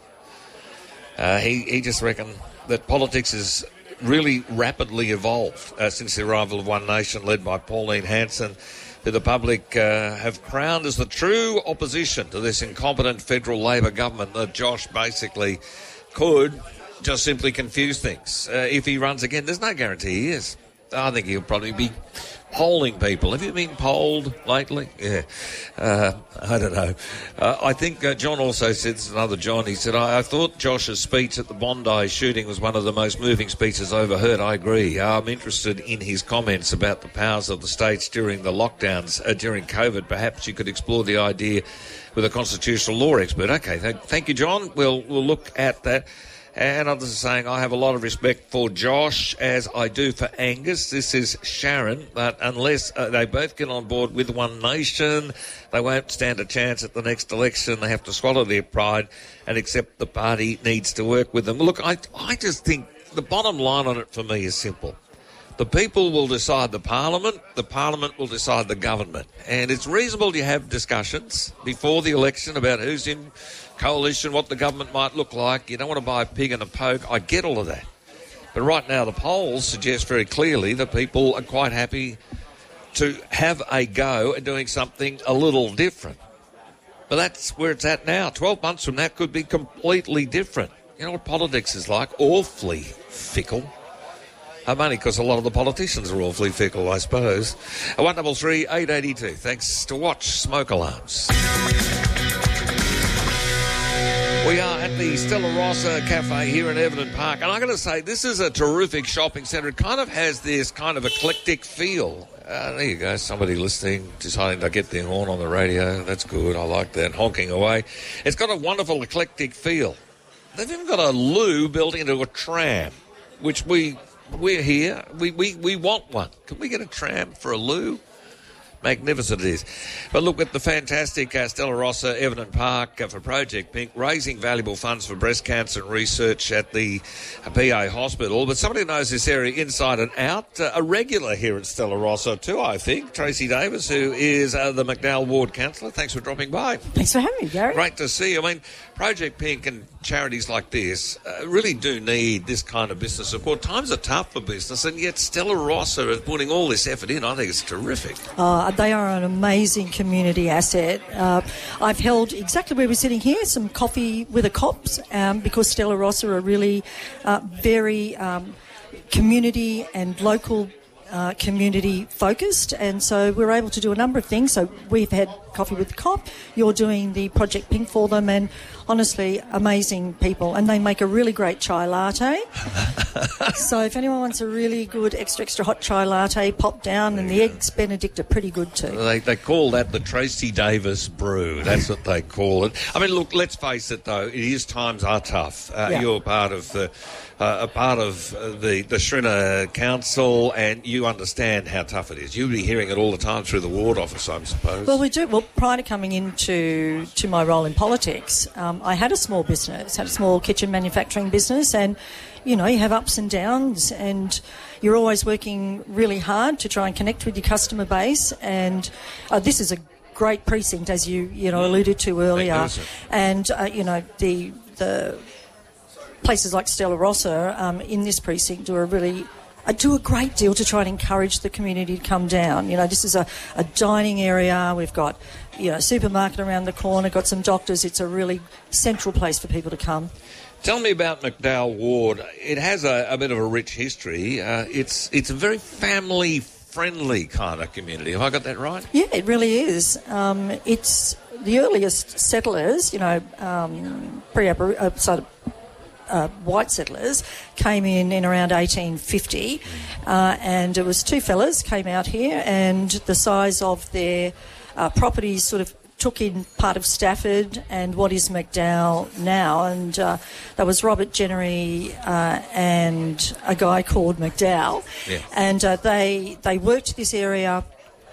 Speaker 6: Uh, he, he just reckoned that politics has really rapidly evolved uh, since the arrival of One Nation, led by Pauline Hanson, who the public uh, have crowned as the true opposition to this incompetent federal Labor government that Josh basically could just simply confuse things. Uh, if he runs again, there's no guarantee he is. I think he'll probably be polling people. Have you been polled lately? Yeah. Uh, I don't know. Uh, I think uh, John also said, this is another John, he said, I, I thought Josh's speech at the Bondi shooting was one of the most moving speeches I overheard. I agree. I'm interested in his comments about the powers of the states during the lockdowns, uh, during COVID. Perhaps you could explore the idea with a constitutional law expert. Okay, th- thank you, John. We'll, we'll look at that. And others are saying, I have a lot of respect for Josh, as I do for Angus. This is Sharon, but unless uh, they both get on board with One Nation, they won't stand a chance at the next election. They have to swallow their pride and accept the party needs to work with them. Look, I, I just think the bottom line on it for me is simple. The people will decide the parliament, the parliament will decide the government. And it's reasonable to have discussions before the election about who's in coalition, what the government might look like. You don't want to buy a pig in a poke. I get all of that. But right now the polls suggest very clearly that people are quite happy to have a go at doing something a little different. But that's where it's at now. Twelve months from now could be completely different. You know what politics is like? Awfully fickle. Um, only because a lot of the politicians are awfully fickle, I suppose. one double three eight eighty two. Thanks to Watch Smoke Alarms. We are at the Stella Rossa Cafe here in Everton Park, and I'm going to say this is a terrific shopping centre. It kind of has this kind of eclectic feel. Uh, there you go, somebody listening, deciding to get their horn on the radio. That's good, I like that, honking away. It's got a wonderful eclectic feel. They've even got a loo built into a tram, which we, we're here, we, we, we want one. Can we get a tram for a loo? Magnificent it is. But look at the fantastic uh, Stella Rossa, Everton Park uh, for Project Pink, raising valuable funds for breast cancer research at the uh, P A Hospital. But somebody who knows this area inside and out, uh, a regular here at Stella Rossa too, I think, Tracy Davis, who is uh, the McDowell Ward councillor. Thanks for dropping by.
Speaker 3: Thanks for having me, Gary.
Speaker 6: Great to see you. I mean, Project Pink and charities like this uh, really do need this kind of business support. Times are tough for business, and yet Stella Rossa is putting all this effort in. I think it's terrific.
Speaker 3: Uh, they are an amazing community asset. Uh, I've held exactly where we're sitting here, some coffee with the cops, um, because Stella Rossa are really uh, very um, community and local Uh, community focused, and so we're able to do a number of things. So we've had coffee with the cop, you're doing the Project Pink for them, and honestly amazing people, and they make a really great chai latte. So if anyone wants a really good extra extra hot chai latte, pop down, and the eggs Benedict are pretty good too.
Speaker 6: They, they call that the Tracy Davis brew. That's what they call it. I mean, look, let's face it though, it is, times are tough. Uh,
Speaker 3: Yeah.
Speaker 6: You're part of the uh, a part of uh, the the Shrinner Council, and you understand how tough it is. You'll be hearing it all the time through the ward office, I suppose.
Speaker 3: Well, we do. Well, prior to coming into to my role in politics, um, I had a small business, had a small kitchen manufacturing business, and you know, you have ups and downs, and you're always working really hard to try and connect with your customer base. And uh, this is a great precinct, as you you know alluded to earlier, and uh, you know the the places like Stella Rossa um, in this precinct do a really I do a great deal to try and encourage the community to come down. You know, this is a, a dining area. We've got, you know, a supermarket around the corner, got some doctors. It's a really central place for people to come.
Speaker 6: Tell me about McDowell Ward. It has a, a bit of a rich history. Uh, it's it's a very family-friendly kind of community. Have I got that right?
Speaker 3: Yeah, it really is. Um, it's the earliest settlers, you know, um, pre-Aboriginal, uh, sort of, Uh, white settlers came in in around eighteen fifty, uh, and it was two fellas came out here, and the size of their uh, properties sort of took in part of Stafford and what is McDowell now, and uh, that was Robert Jennery uh, and a guy called McDowell,
Speaker 5: Yeah.
Speaker 3: and uh, they they worked this area,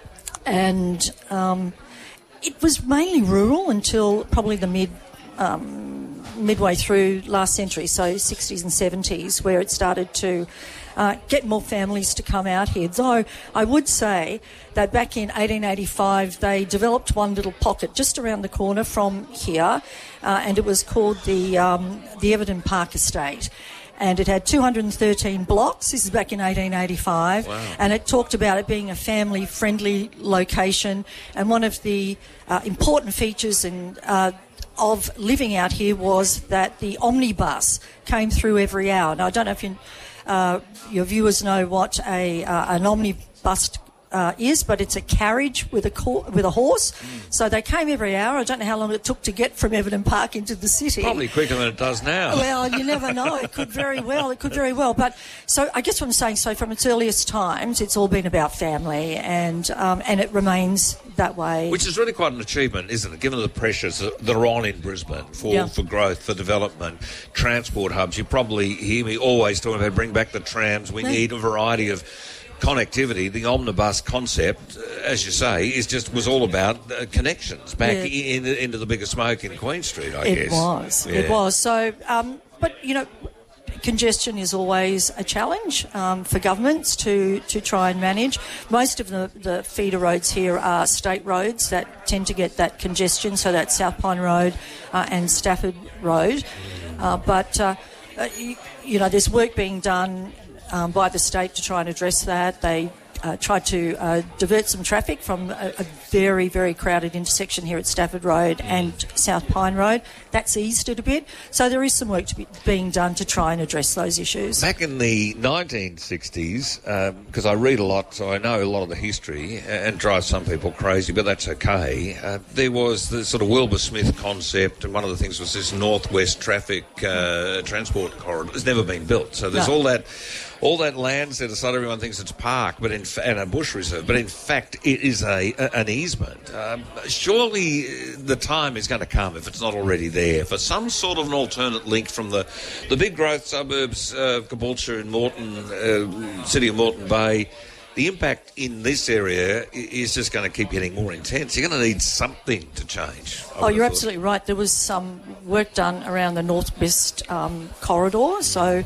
Speaker 3: and um, it was mainly rural until probably the mid. Um, midway through last century, so sixties and seventies, where it started to uh, get more families to come out here. Though I would say that back in eighteen eighty-five they developed one little pocket just around the corner from here, uh, and it was called the um, the Everton Park Estate. And it had two hundred thirteen blocks. This is back in eighteen eighty-five.
Speaker 5: Wow.
Speaker 3: And it talked about it being a family-friendly location. And one of the uh, important features and uh, of living out here was that the omnibus came through every hour. Now, I don't know if you, uh, your viewers know what a uh, an omnibus uh, is, but it's a carriage with a co- with a horse. Mm. So they came every hour. I don't know how long it took to get from Everton Park into the city.
Speaker 6: Probably quicker than it does now.
Speaker 3: Well, you never know. It could very well. It could very well. But so I guess what I'm saying, so from its earliest times, it's all been about family, and um, and it remains that way.
Speaker 6: Which is really quite an achievement, isn't it, given the pressures that are on in Brisbane for,
Speaker 3: Yeah.
Speaker 6: for growth, for development, transport hubs. You probably hear me always talking about bring back the trams. We
Speaker 3: Yeah.
Speaker 6: need a variety of connectivity. The omnibus concept, uh, as you say, is just was all about uh, connections back
Speaker 3: Yeah.
Speaker 6: in, in, into the bigger smoke in Queen Street, I
Speaker 3: it
Speaker 6: guess.
Speaker 3: was.
Speaker 6: Yeah.
Speaker 3: It was. So, um, but, you know, congestion is always a challenge um, for governments to, to try and manage. Most of the, the feeder roads here are state roads that tend to get that congestion, so that's South Pine Road uh, and Stafford Road. Uh, but, uh, uh, you, you know, there's work being done um, by the state to try and address that. They uh, tried to uh, divert some traffic from a, a very, very crowded intersection here at Stafford Road and South Pine Road. That's eased it a bit. So there is some work to be being done to try and address those issues.
Speaker 6: Back in the nineteen sixties, because I read a lot, so I know a lot of the history, and drives some people crazy, but that's okay. Uh, there was the sort of Wilbur Smith concept, and one of the things was this northwest traffic uh, transport corridor. It's never been built, so there's
Speaker 3: No.
Speaker 6: all that... All that land set aside, everyone thinks it's a park, but in fa- and a bush reserve, but in fact it is a, a an easement. Um, surely the time is going to come, if it's not already there, for some sort of an alternate link from the, the big growth suburbs of Caboolture and Moreton, uh, city of Moreton Bay. The impact in this area i- is just going to keep getting more intense. You're going to need something to change. I
Speaker 3: Oh,
Speaker 6: would
Speaker 3: you're
Speaker 6: have thought.
Speaker 3: absolutely right. There was some work done around the northwest um, corridor, so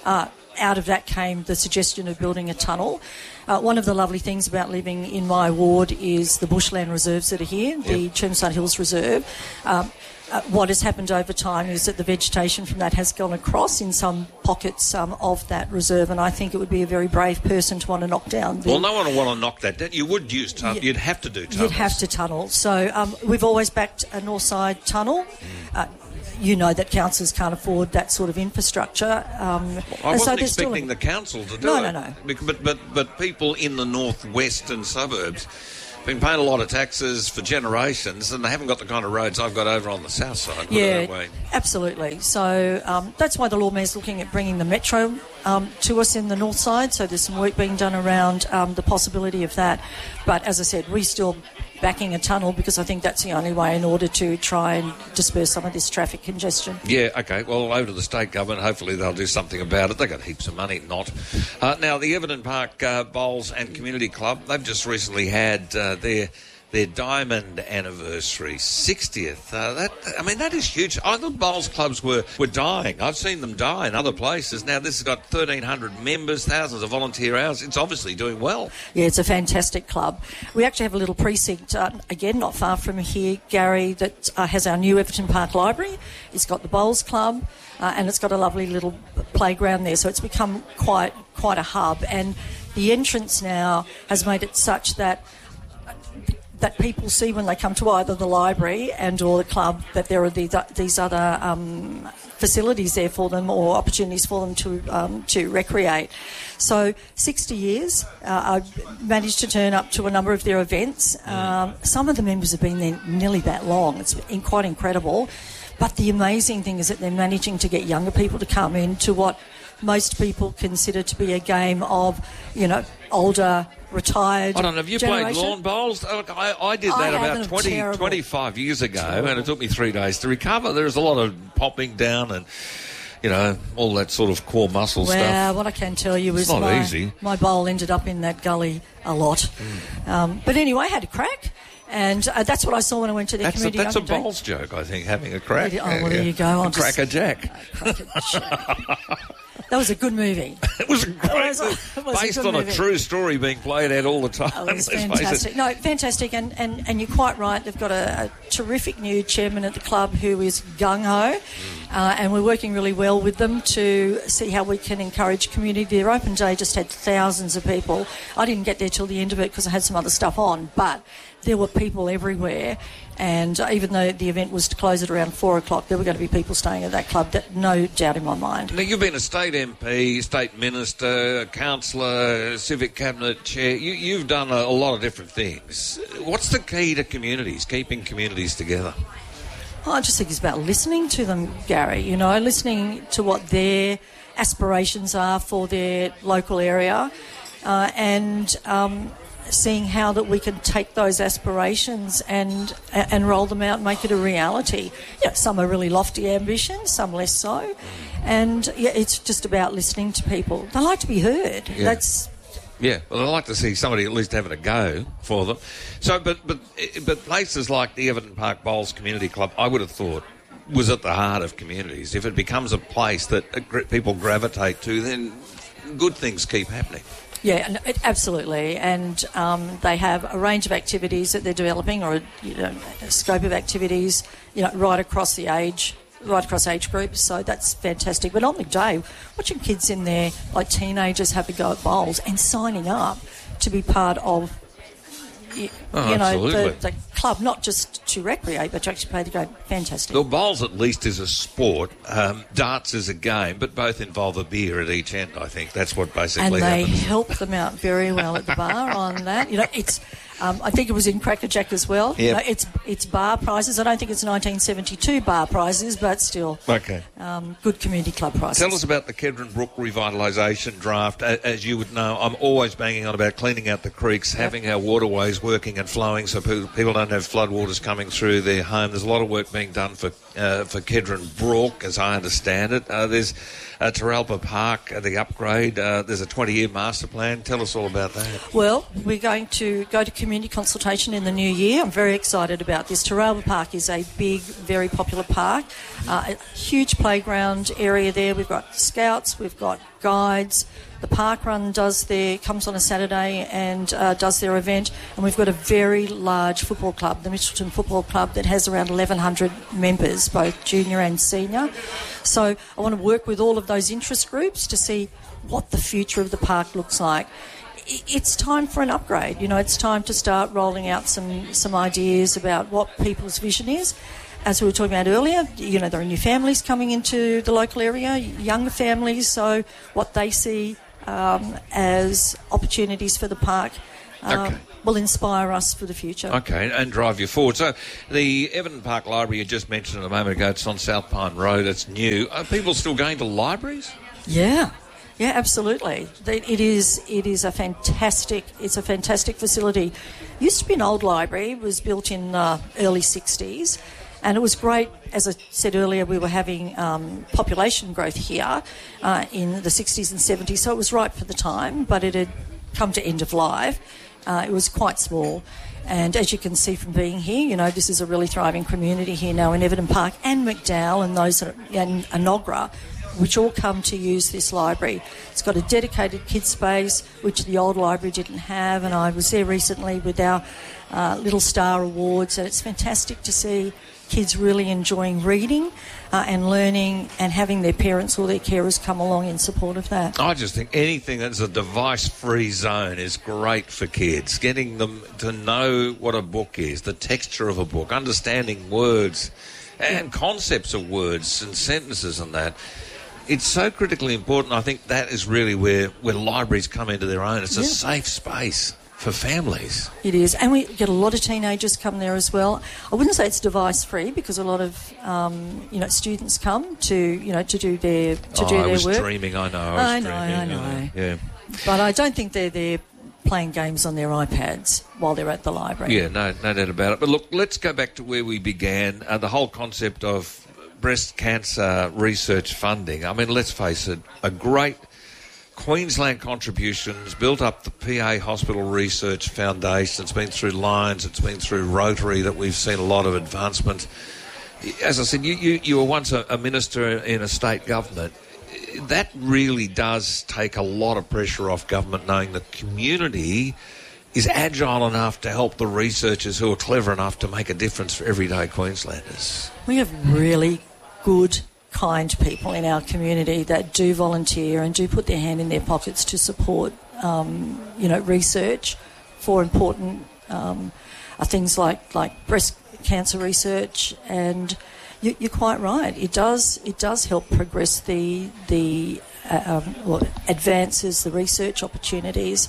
Speaker 3: uh, out of that came the suggestion of building a tunnel. Uh, one of the lovely things about living in my ward is the bushland reserves that are here, yep. the Chermside Hills Reserve. Um, uh, what has happened over time is that the vegetation from that has gone across in some pockets um, of that reserve, and I think it would be a very brave person to want to knock down. The,
Speaker 6: well, no one would want to knock that down. You would use tunnel.
Speaker 3: Yeah,
Speaker 6: you'd have to do tunnels.
Speaker 3: You'd have to tunnel. So um, we've always backed a north side tunnel. Mm. Uh, You know that councils can't afford that sort of infrastructure. Um,
Speaker 6: well, I wasn't
Speaker 3: so
Speaker 6: expecting
Speaker 3: a...
Speaker 6: the council to do
Speaker 3: no,
Speaker 6: it.
Speaker 3: No, no, no.
Speaker 6: But, but, but people in the northwestern suburbs have been paying a lot of taxes for generations, and they haven't got the kind of roads I've got over on the south side.
Speaker 3: Yeah, absolutely. So um, that's why the Lord Mayor's looking at bringing the metro um, to us in the north side. So there's some work being done around um, the possibility of that. But as I said, we still backing a tunnel because I think that's the only way in order to try and disperse some of this traffic congestion.
Speaker 6: Yeah, OK. Well, over to the state government. Hopefully they'll do something about it. They've got heaps of money. Not. Uh, now, the Everton Park uh, Bowls and Community Club, they've just recently had uh, their... their diamond anniversary, sixtieth. Uh, that I mean, that is huge. I thought bowls clubs were, were dying. I've seen them die in other places. Now this has got thirteen hundred members, thousands of volunteer hours. It's obviously doing well.
Speaker 3: Yeah, it's a fantastic club. We actually have a little precinct, uh, again, not far from here, Gary, that uh, has our new Everton Park Library. It's got the bowls club uh, and it's got a lovely little playground there. So it's become quite, quite a hub. And the entrance now has made it such that that people see when they come to either the library and or the club that there are these, these other um, facilities there for them or opportunities for them to um, to recreate. So sixty years, uh, I've managed to turn up to a number of their events. Um, some of the members have been there nearly that long. It's been quite incredible. But the amazing thing is that they're managing to get younger people to come in to what most people consider to be a game of, you know, older, retired
Speaker 6: I don't know, have you
Speaker 3: generation.
Speaker 6: played lawn bowls? Look, I, I did that
Speaker 3: I
Speaker 6: about twenty, twenty-five years ago, terrible. And it took me three days to recover. There's a lot of popping down and, you know, all that sort of core muscle
Speaker 3: well,
Speaker 6: stuff.
Speaker 3: Well, what I can tell you
Speaker 6: it's
Speaker 3: is
Speaker 6: not
Speaker 3: my,
Speaker 6: easy.
Speaker 3: my bowl ended up in that gully a lot. Mm. Um, but anyway, I had a crack. And uh, that's what I saw when I went to the
Speaker 6: that's
Speaker 3: community.
Speaker 6: A, that's a
Speaker 3: day.
Speaker 6: bowls joke, I think, having a crack.
Speaker 3: Oh, well,
Speaker 6: yeah,
Speaker 3: there
Speaker 6: yeah.
Speaker 3: you go.
Speaker 6: A Cracker Jack.
Speaker 3: Uh, Cracker Jack. That was a good movie.
Speaker 6: It was a great
Speaker 3: was a,
Speaker 6: movie.
Speaker 3: was
Speaker 6: Based
Speaker 3: a
Speaker 6: on
Speaker 3: movie.
Speaker 6: a true story being played out all the time.
Speaker 3: Oh, it was fantastic. No, fantastic. And, and, and you're quite right. They've got a, a terrific new chairman at the club who is gung-ho. Mm. Uh, and we're working really well with them to see how we can encourage community. Their open day just had thousands of people. I didn't get there till the end of it because I had some other stuff on. But there were people everywhere. And even though the event was to close at around four o'clock, there were going to be people staying at that club, that, no doubt in my mind.
Speaker 6: Now, you've been a state M P, state minister, councillor, civic cabinet chair. You, you've done a, a lot of different things. What's the key to communities, keeping communities together?
Speaker 3: Well, I just think it's about listening to them, Gary, you know, listening to what their aspirations are for their local area uh, and... Um, seeing how that we can take those aspirations and and roll them out and make it a reality. Yeah, some are really lofty ambitions, some less so. And yeah, it's just about listening to people. They like to be heard.
Speaker 6: Yeah.
Speaker 3: That's
Speaker 6: Yeah, well, I'd like to see somebody at least having a go for them. So, but but but places like the Everton Park Bowls Community Club, I would have thought, was at the heart of communities. If it becomes a place that people gravitate to, then good things keep happening.
Speaker 3: Yeah, absolutely. And um, they have a range of activities that they're developing, or a, you know, a scope of activities, you know, right across the age, right across age groups. So that's fantastic. But on the day, watching kids in there, like teenagers, have a go at bowls and signing up to be part of, you,
Speaker 6: oh,
Speaker 3: you know, the,
Speaker 6: absolutely.
Speaker 3: the club, not just to recreate, but to actually play the game. Fantastic.
Speaker 6: Well, bowls at least is a sport. Um, darts is a game, but both involve a beer at each end, I think. That's what basically
Speaker 3: happens. And they
Speaker 6: happens.
Speaker 3: help them out very well at the bar on that. You know, it's... Um, I think it was in Cracker Jack as well.
Speaker 6: Yep.
Speaker 3: You know, it's it's bar prizes. I don't think it's nineteen seventy-two bar prizes, but still.
Speaker 6: Okay.
Speaker 3: Um, good community club prizes.
Speaker 6: Tell us about the Kedron Brook revitalisation draft. As you would know, I'm always banging on about cleaning out the creeks, yep. having our waterways working and flowing so people don't have floodwaters coming through their home. There's a lot of work being done for uh, for Kedron Brook, as I understand it. Uh, there's uh, Teralpa Park, uh, the upgrade. Uh, there's a twenty-year master plan. Tell us all about that.
Speaker 3: Well, we're going to go to community community consultation in the new year. I'm very excited about this. Taralba Park is a big, very popular park, uh, a huge playground area there. We've got scouts, we've got guides. The park run does their comes on a Saturday and uh, does their event, and we've got a very large football club, the Mitchelton Football Club, that has around eleven hundred members, both junior and senior. So I want to work with all of those interest groups to see what the future of the park looks like. It's time for an upgrade. You know, it's time to start rolling out some some ideas about what people's vision is. As we were talking about earlier, you know, there are new families coming into the local area, younger families, so what they see um, as opportunities for the park um, okay. will inspire us for the future.
Speaker 6: Okay, and drive you forward. So the Everton Park Library you just mentioned a moment ago, it's on South Pine Road, it's new. Are people still going to libraries?
Speaker 3: Yeah. Yeah, absolutely. It is. It is a fantastic. It's a fantastic facility. Used to be an old library. It was built in the uh, early sixties, and it was great. As I said earlier, we were having um, population growth here uh, in the sixties and seventies, so it was right for the time. But it had come to end of life. Uh, it was quite small, and as you can see from being here, you know, this is a really thriving community here now in Everton Park and McDowell and those that are in Enoggera, which all come to use this library. It's got a dedicated kids space, which the old library didn't have, and I was there recently with our uh, Little Star Awards, and it's fantastic to see kids really enjoying reading uh, and learning and having their parents or their carers come along in support of that.
Speaker 6: I just think anything that's a device-free zone is great for kids, getting them to know what a book is, the texture of a book, understanding words and concepts of words and sentences and that. It's so critically important. I think that is really where, where libraries come into their own. It's a yeah. safe space for families.
Speaker 3: It is. And we get a lot of teenagers come there as well. I wouldn't say it's device-free because a lot of, um, you know, students come to, you know, to do their, to
Speaker 6: oh,
Speaker 3: do
Speaker 6: I
Speaker 3: their
Speaker 6: was
Speaker 3: work.
Speaker 6: dreaming, I know. I, was
Speaker 3: I know,
Speaker 6: dreaming,
Speaker 3: I know.
Speaker 6: You know. Yeah.
Speaker 3: But I don't think they're there playing games on their iPads while they're at the library.
Speaker 6: Yeah, no, no doubt about it. But look, let's go back to where we began. Uh, the whole concept of breast cancer research funding. I mean, let's face it, a great Queensland contributions built up the P A Hospital Research Foundation. It's been through Lions, it's been through Rotary that we've seen a lot of advancement. As I said, you, you, you were once a, a minister in a state government. That really does take a lot of pressure off government, knowing the community is agile enough to help the researchers who are clever enough to make a difference for everyday Queenslanders.
Speaker 3: We have really good, kind people in our community that do volunteer and do put their hand in their pockets to support, um, you know, research for important um, uh, things like, like breast cancer research. And you, you're quite right. It does it does help progress the the uh, um, well, advances the research opportunities.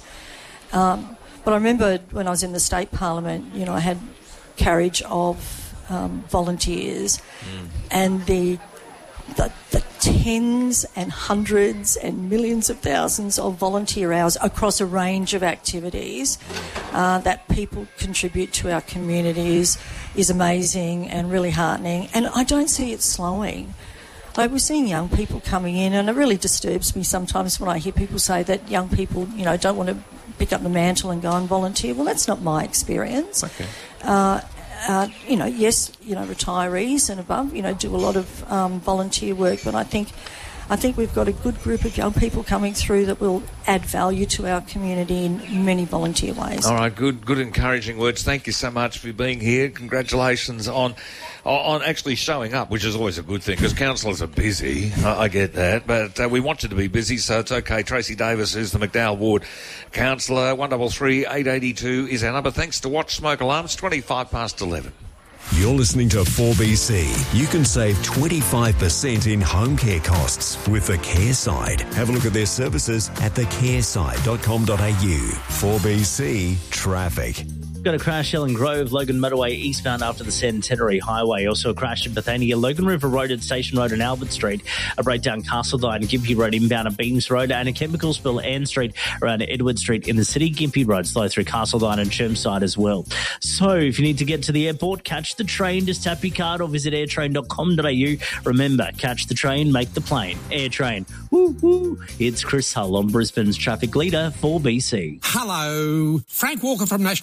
Speaker 3: Um, but I remember when I was in the state parliament, you know, I had carriage of Um, volunteers mm. and the, the the tens and hundreds and millions of thousands of volunteer hours across a range of activities uh, that people contribute to our communities is amazing and really heartening, and I don't see it slowing. Like, we're seeing young people coming in, and it really disturbs me sometimes when I hear people say that young people, you know, don't want to pick up the mantle and go and volunteer. Well, that's not my experience.
Speaker 6: Okay.
Speaker 3: Uh, Uh, you know, yes, you know, retirees and above, you know, do a lot of um, volunteer work, but I think I think we've got a good group of young people coming through that will add value to our community in many volunteer ways.
Speaker 6: All right, good, good encouraging words. Thank you so much for being here. Congratulations on on actually showing up, which is always a good thing because councillors are busy. I, I get that, but uh, we want you to be busy, so it's okay. Tracy Davis is the McDowell Ward councillor. one double three eight eight two is our number. Thanks to Watch Smoke Alarms. Twenty-five past eleven.
Speaker 11: You're listening to four B C. You can save twenty-five percent in home care costs with the Care Side. Have a look at their services at the care side dot com dot a u. four B C Traffic.
Speaker 8: Got a crash Ellen Grove, Logan Motorway eastbound after the Centenary Highway. Also a crash in Bethania, Logan River Road at Station Road and Albert Street. A breakdown Castledine, Gympie Road inbound at Beams Road, and a chemical spill Ann Street around Edward Street in the city. Gympie Road slow through Castledine and Chermside as well. So if you need to get to the airport, catch the train, just tap your card or visit airtrain dot com dot a u. Remember, catch the train, make the plane. Airtrain. Woo woo. It's Chris Hull on Brisbane's traffic leader, four B C.
Speaker 5: Hello. Frank Walker from National Tire.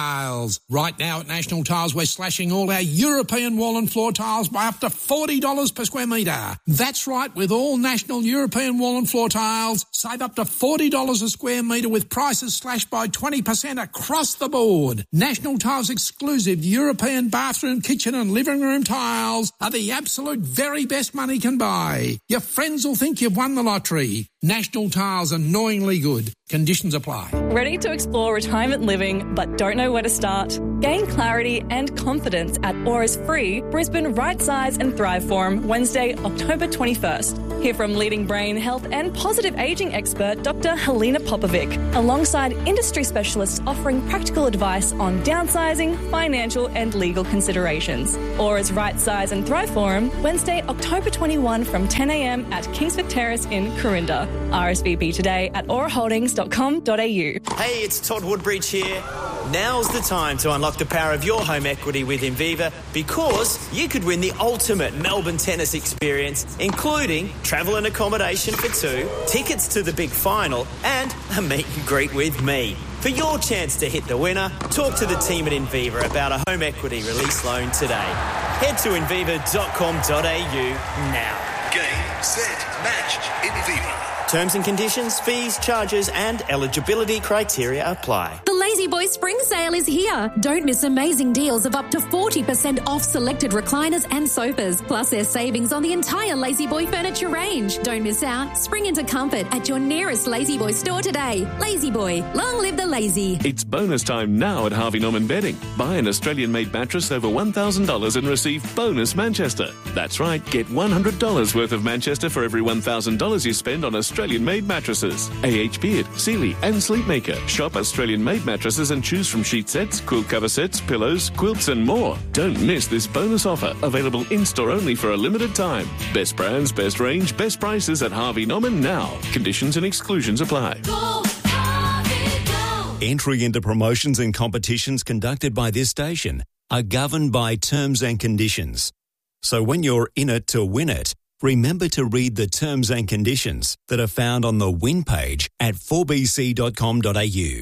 Speaker 15: Tiles. Right now at National Tiles, we're slashing all our European wall and floor tiles by up to forty dollars per square metre. That's right, with all National European wall and floor tiles, save up to forty dollars a square metre with prices slashed by twenty percent across the board. National Tiles exclusive European bathroom, kitchen and living room tiles are the absolute very best money can buy. Your friends will think you've won the lottery. National Tiles, annoyingly good. Conditions apply.
Speaker 4: Ready to explore retirement living but don't know where to start? Gain clarity and confidence at Aura's free Brisbane Right Size and Thrive Forum Wednesday, October twenty-first. Hear from leading brain health and positive ageing expert Doctor Helena Popovic, alongside industry specialists offering practical advice on downsizing, financial and legal considerations. Aura's Right Size and Thrive Forum Wednesday, October twenty-first from ten a m at Kingsford Terrace in Corinda. R S V P today at aura holdings dot com dot a u.
Speaker 5: Hey, it's Todd Woodbridge here. Now's the time to unlock the power of your home equity with Inviva, because you could win the ultimate Melbourne tennis experience, including travel and accommodation for two, tickets to the big final, and a meet and greet with me. For your chance to hit the winner, talk to the team at Inviva about a home equity release loan today. Head to inviva dot com dot a u now.
Speaker 19: Game, set, match, Inviva.
Speaker 5: Terms and conditions, fees, charges and eligibility criteria apply.
Speaker 7: The Lazy Boy Spring Sale is here. Don't miss amazing deals of up to forty percent off selected recliners and sofas. Plus there's savings on the entire Lazy Boy furniture range. Don't miss out. Spring into comfort at your nearest Lazy Boy store today. Lazy Boy, long live the lazy.
Speaker 9: It's bonus time now at Harvey Norman Bedding. Buy an Australian-made mattress over one thousand dollars and receive bonus Manchester. That's right, get one hundred dollars worth of Manchester for every one thousand dollars you spend on Australian-made mattresses. A H Beard, Sealy and Sleepmaker. Shop Australian-made mattresses and choose from sheet sets, quilt cover sets, pillows, quilts and more. Don't miss this bonus offer, available in-store only for a limited time. Best brands, best range, best prices at Harvey Norman now. Conditions and exclusions apply.
Speaker 11: Go, Harvey, go. Entry into promotions and competitions conducted by this station are governed by terms and conditions. So when you're in it to win it, remember to read the terms and conditions that are found on the win page at four b c dot com dot a u.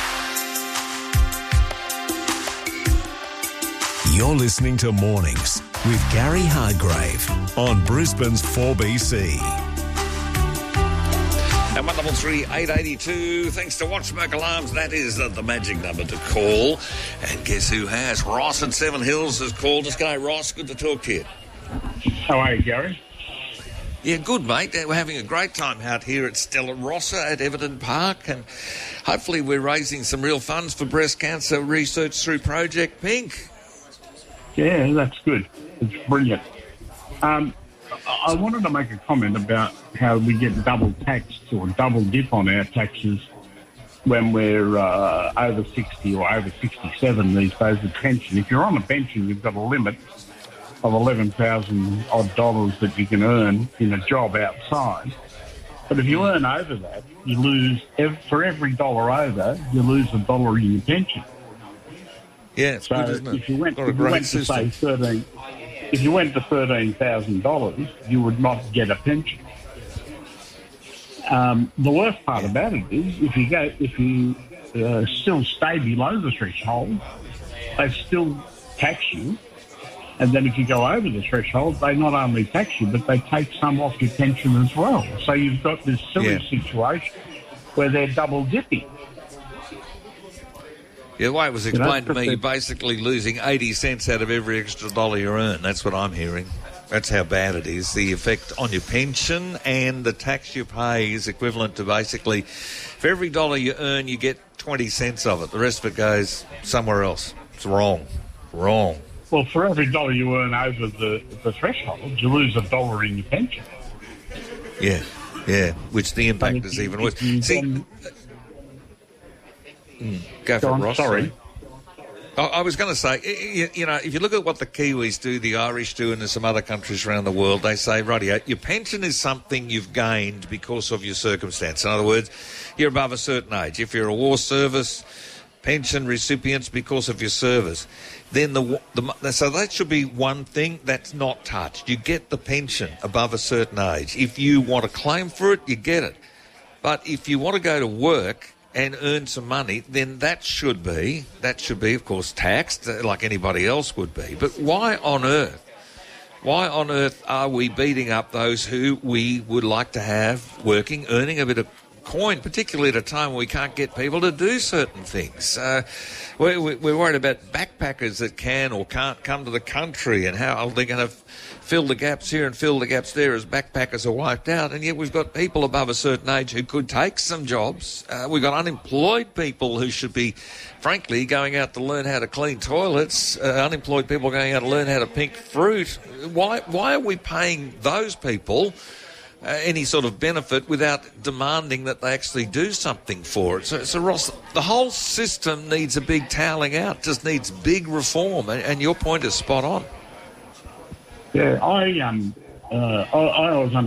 Speaker 11: You're listening to Mornings with Gary Hardgrave on Brisbane's four B C.
Speaker 6: And one double three eight eighty two. Thanks to Watchmark Alarms, that is uh, the magic number to call. And guess who has? Ross at Seven Hills has called us. G'day, Ross. Good to talk to you.
Speaker 10: How are you, Gary?
Speaker 6: Yeah, good, mate. We're having a great time out here at Stella Rossa at Everton Park, and hopefully we're raising some real funds for breast cancer research through Project Pink.
Speaker 10: Yeah, that's good. It's brilliant. Um, I wanted to make a comment about how we get double taxed or double dip on our taxes when we're uh, over sixty or over sixty-seven these days with pension. If you're on a pension, you've got a limit of eleven thousand odd dollars that you can earn in a job outside. But if you earn over that, you lose, ev- for every dollar over, you lose a dollar in your pension.
Speaker 6: Yeah, it's
Speaker 10: so
Speaker 6: good, isn't it?
Speaker 10: If you went,
Speaker 6: Not a
Speaker 10: if you
Speaker 6: great
Speaker 10: went to, say,
Speaker 6: system.
Speaker 10: thirteen, if you went to thirteen thousand dollars, you would not get a pension. Um, the worst part about it is if you go, if you uh, still stay below the threshold, they still tax you. And then if you go over the threshold, they not only tax you, but they take some off your pension as well. So you've got this silly
Speaker 6: Yeah.
Speaker 10: situation where they're double dipping.
Speaker 6: Yeah, the way it was
Speaker 10: You know,
Speaker 6: explained to me,
Speaker 10: but
Speaker 6: you're
Speaker 10: the-
Speaker 6: basically losing eighty cents out of every extra dollar you earn. That's what I'm hearing. That's how bad it is. The effect on your pension and the tax you pay is equivalent to basically, for every dollar you earn, you get twenty cents of it. The rest of it goes somewhere else. It's wrong. Wrong.
Speaker 10: Well, for every dollar you earn over the, the threshold, you lose a dollar in your pension.
Speaker 6: Yeah, yeah, which the impact is even worse. See, mm, go for
Speaker 10: Go
Speaker 6: it,
Speaker 10: on,
Speaker 6: Ross.
Speaker 10: sorry.
Speaker 6: I, I was going to say, you, you know, if you look at what the Kiwis do, the Irish do, and there's some other countries around the world, they say, rightio, your pension is something you've gained because of your circumstance. In other words, you're above a certain age. If you're a war service, pension recipients because of your service, then the, the so that should be one thing that's not touched. You get the pension above a certain age. If you want to claim for it, you get it. But if you want to go to work and earn some money, then that should be, that should be, of course, taxed uh, like anybody else would be. But why on earth, why on earth are we beating up those who we would like to have working, earning a bit of coin, particularly at a time when we can't get people to do certain things? Uh, we're, we're worried about backpackers that can or can't come to the country and how they're going to fill the gaps here and fill the gaps there as backpackers are wiped out. And yet we've got people above a certain age who could take some jobs. Uh, we've got unemployed people who should be, frankly, going out to learn how to clean toilets, uh, unemployed people going out to learn how to pick fruit. Why, why are we paying those people Uh, any sort of benefit without demanding that they actually do something for it? So, so Ross, the whole system needs a big toweling out, just needs big reform, and, and your point is spot on.
Speaker 10: Yeah, I um, uh, I, I was under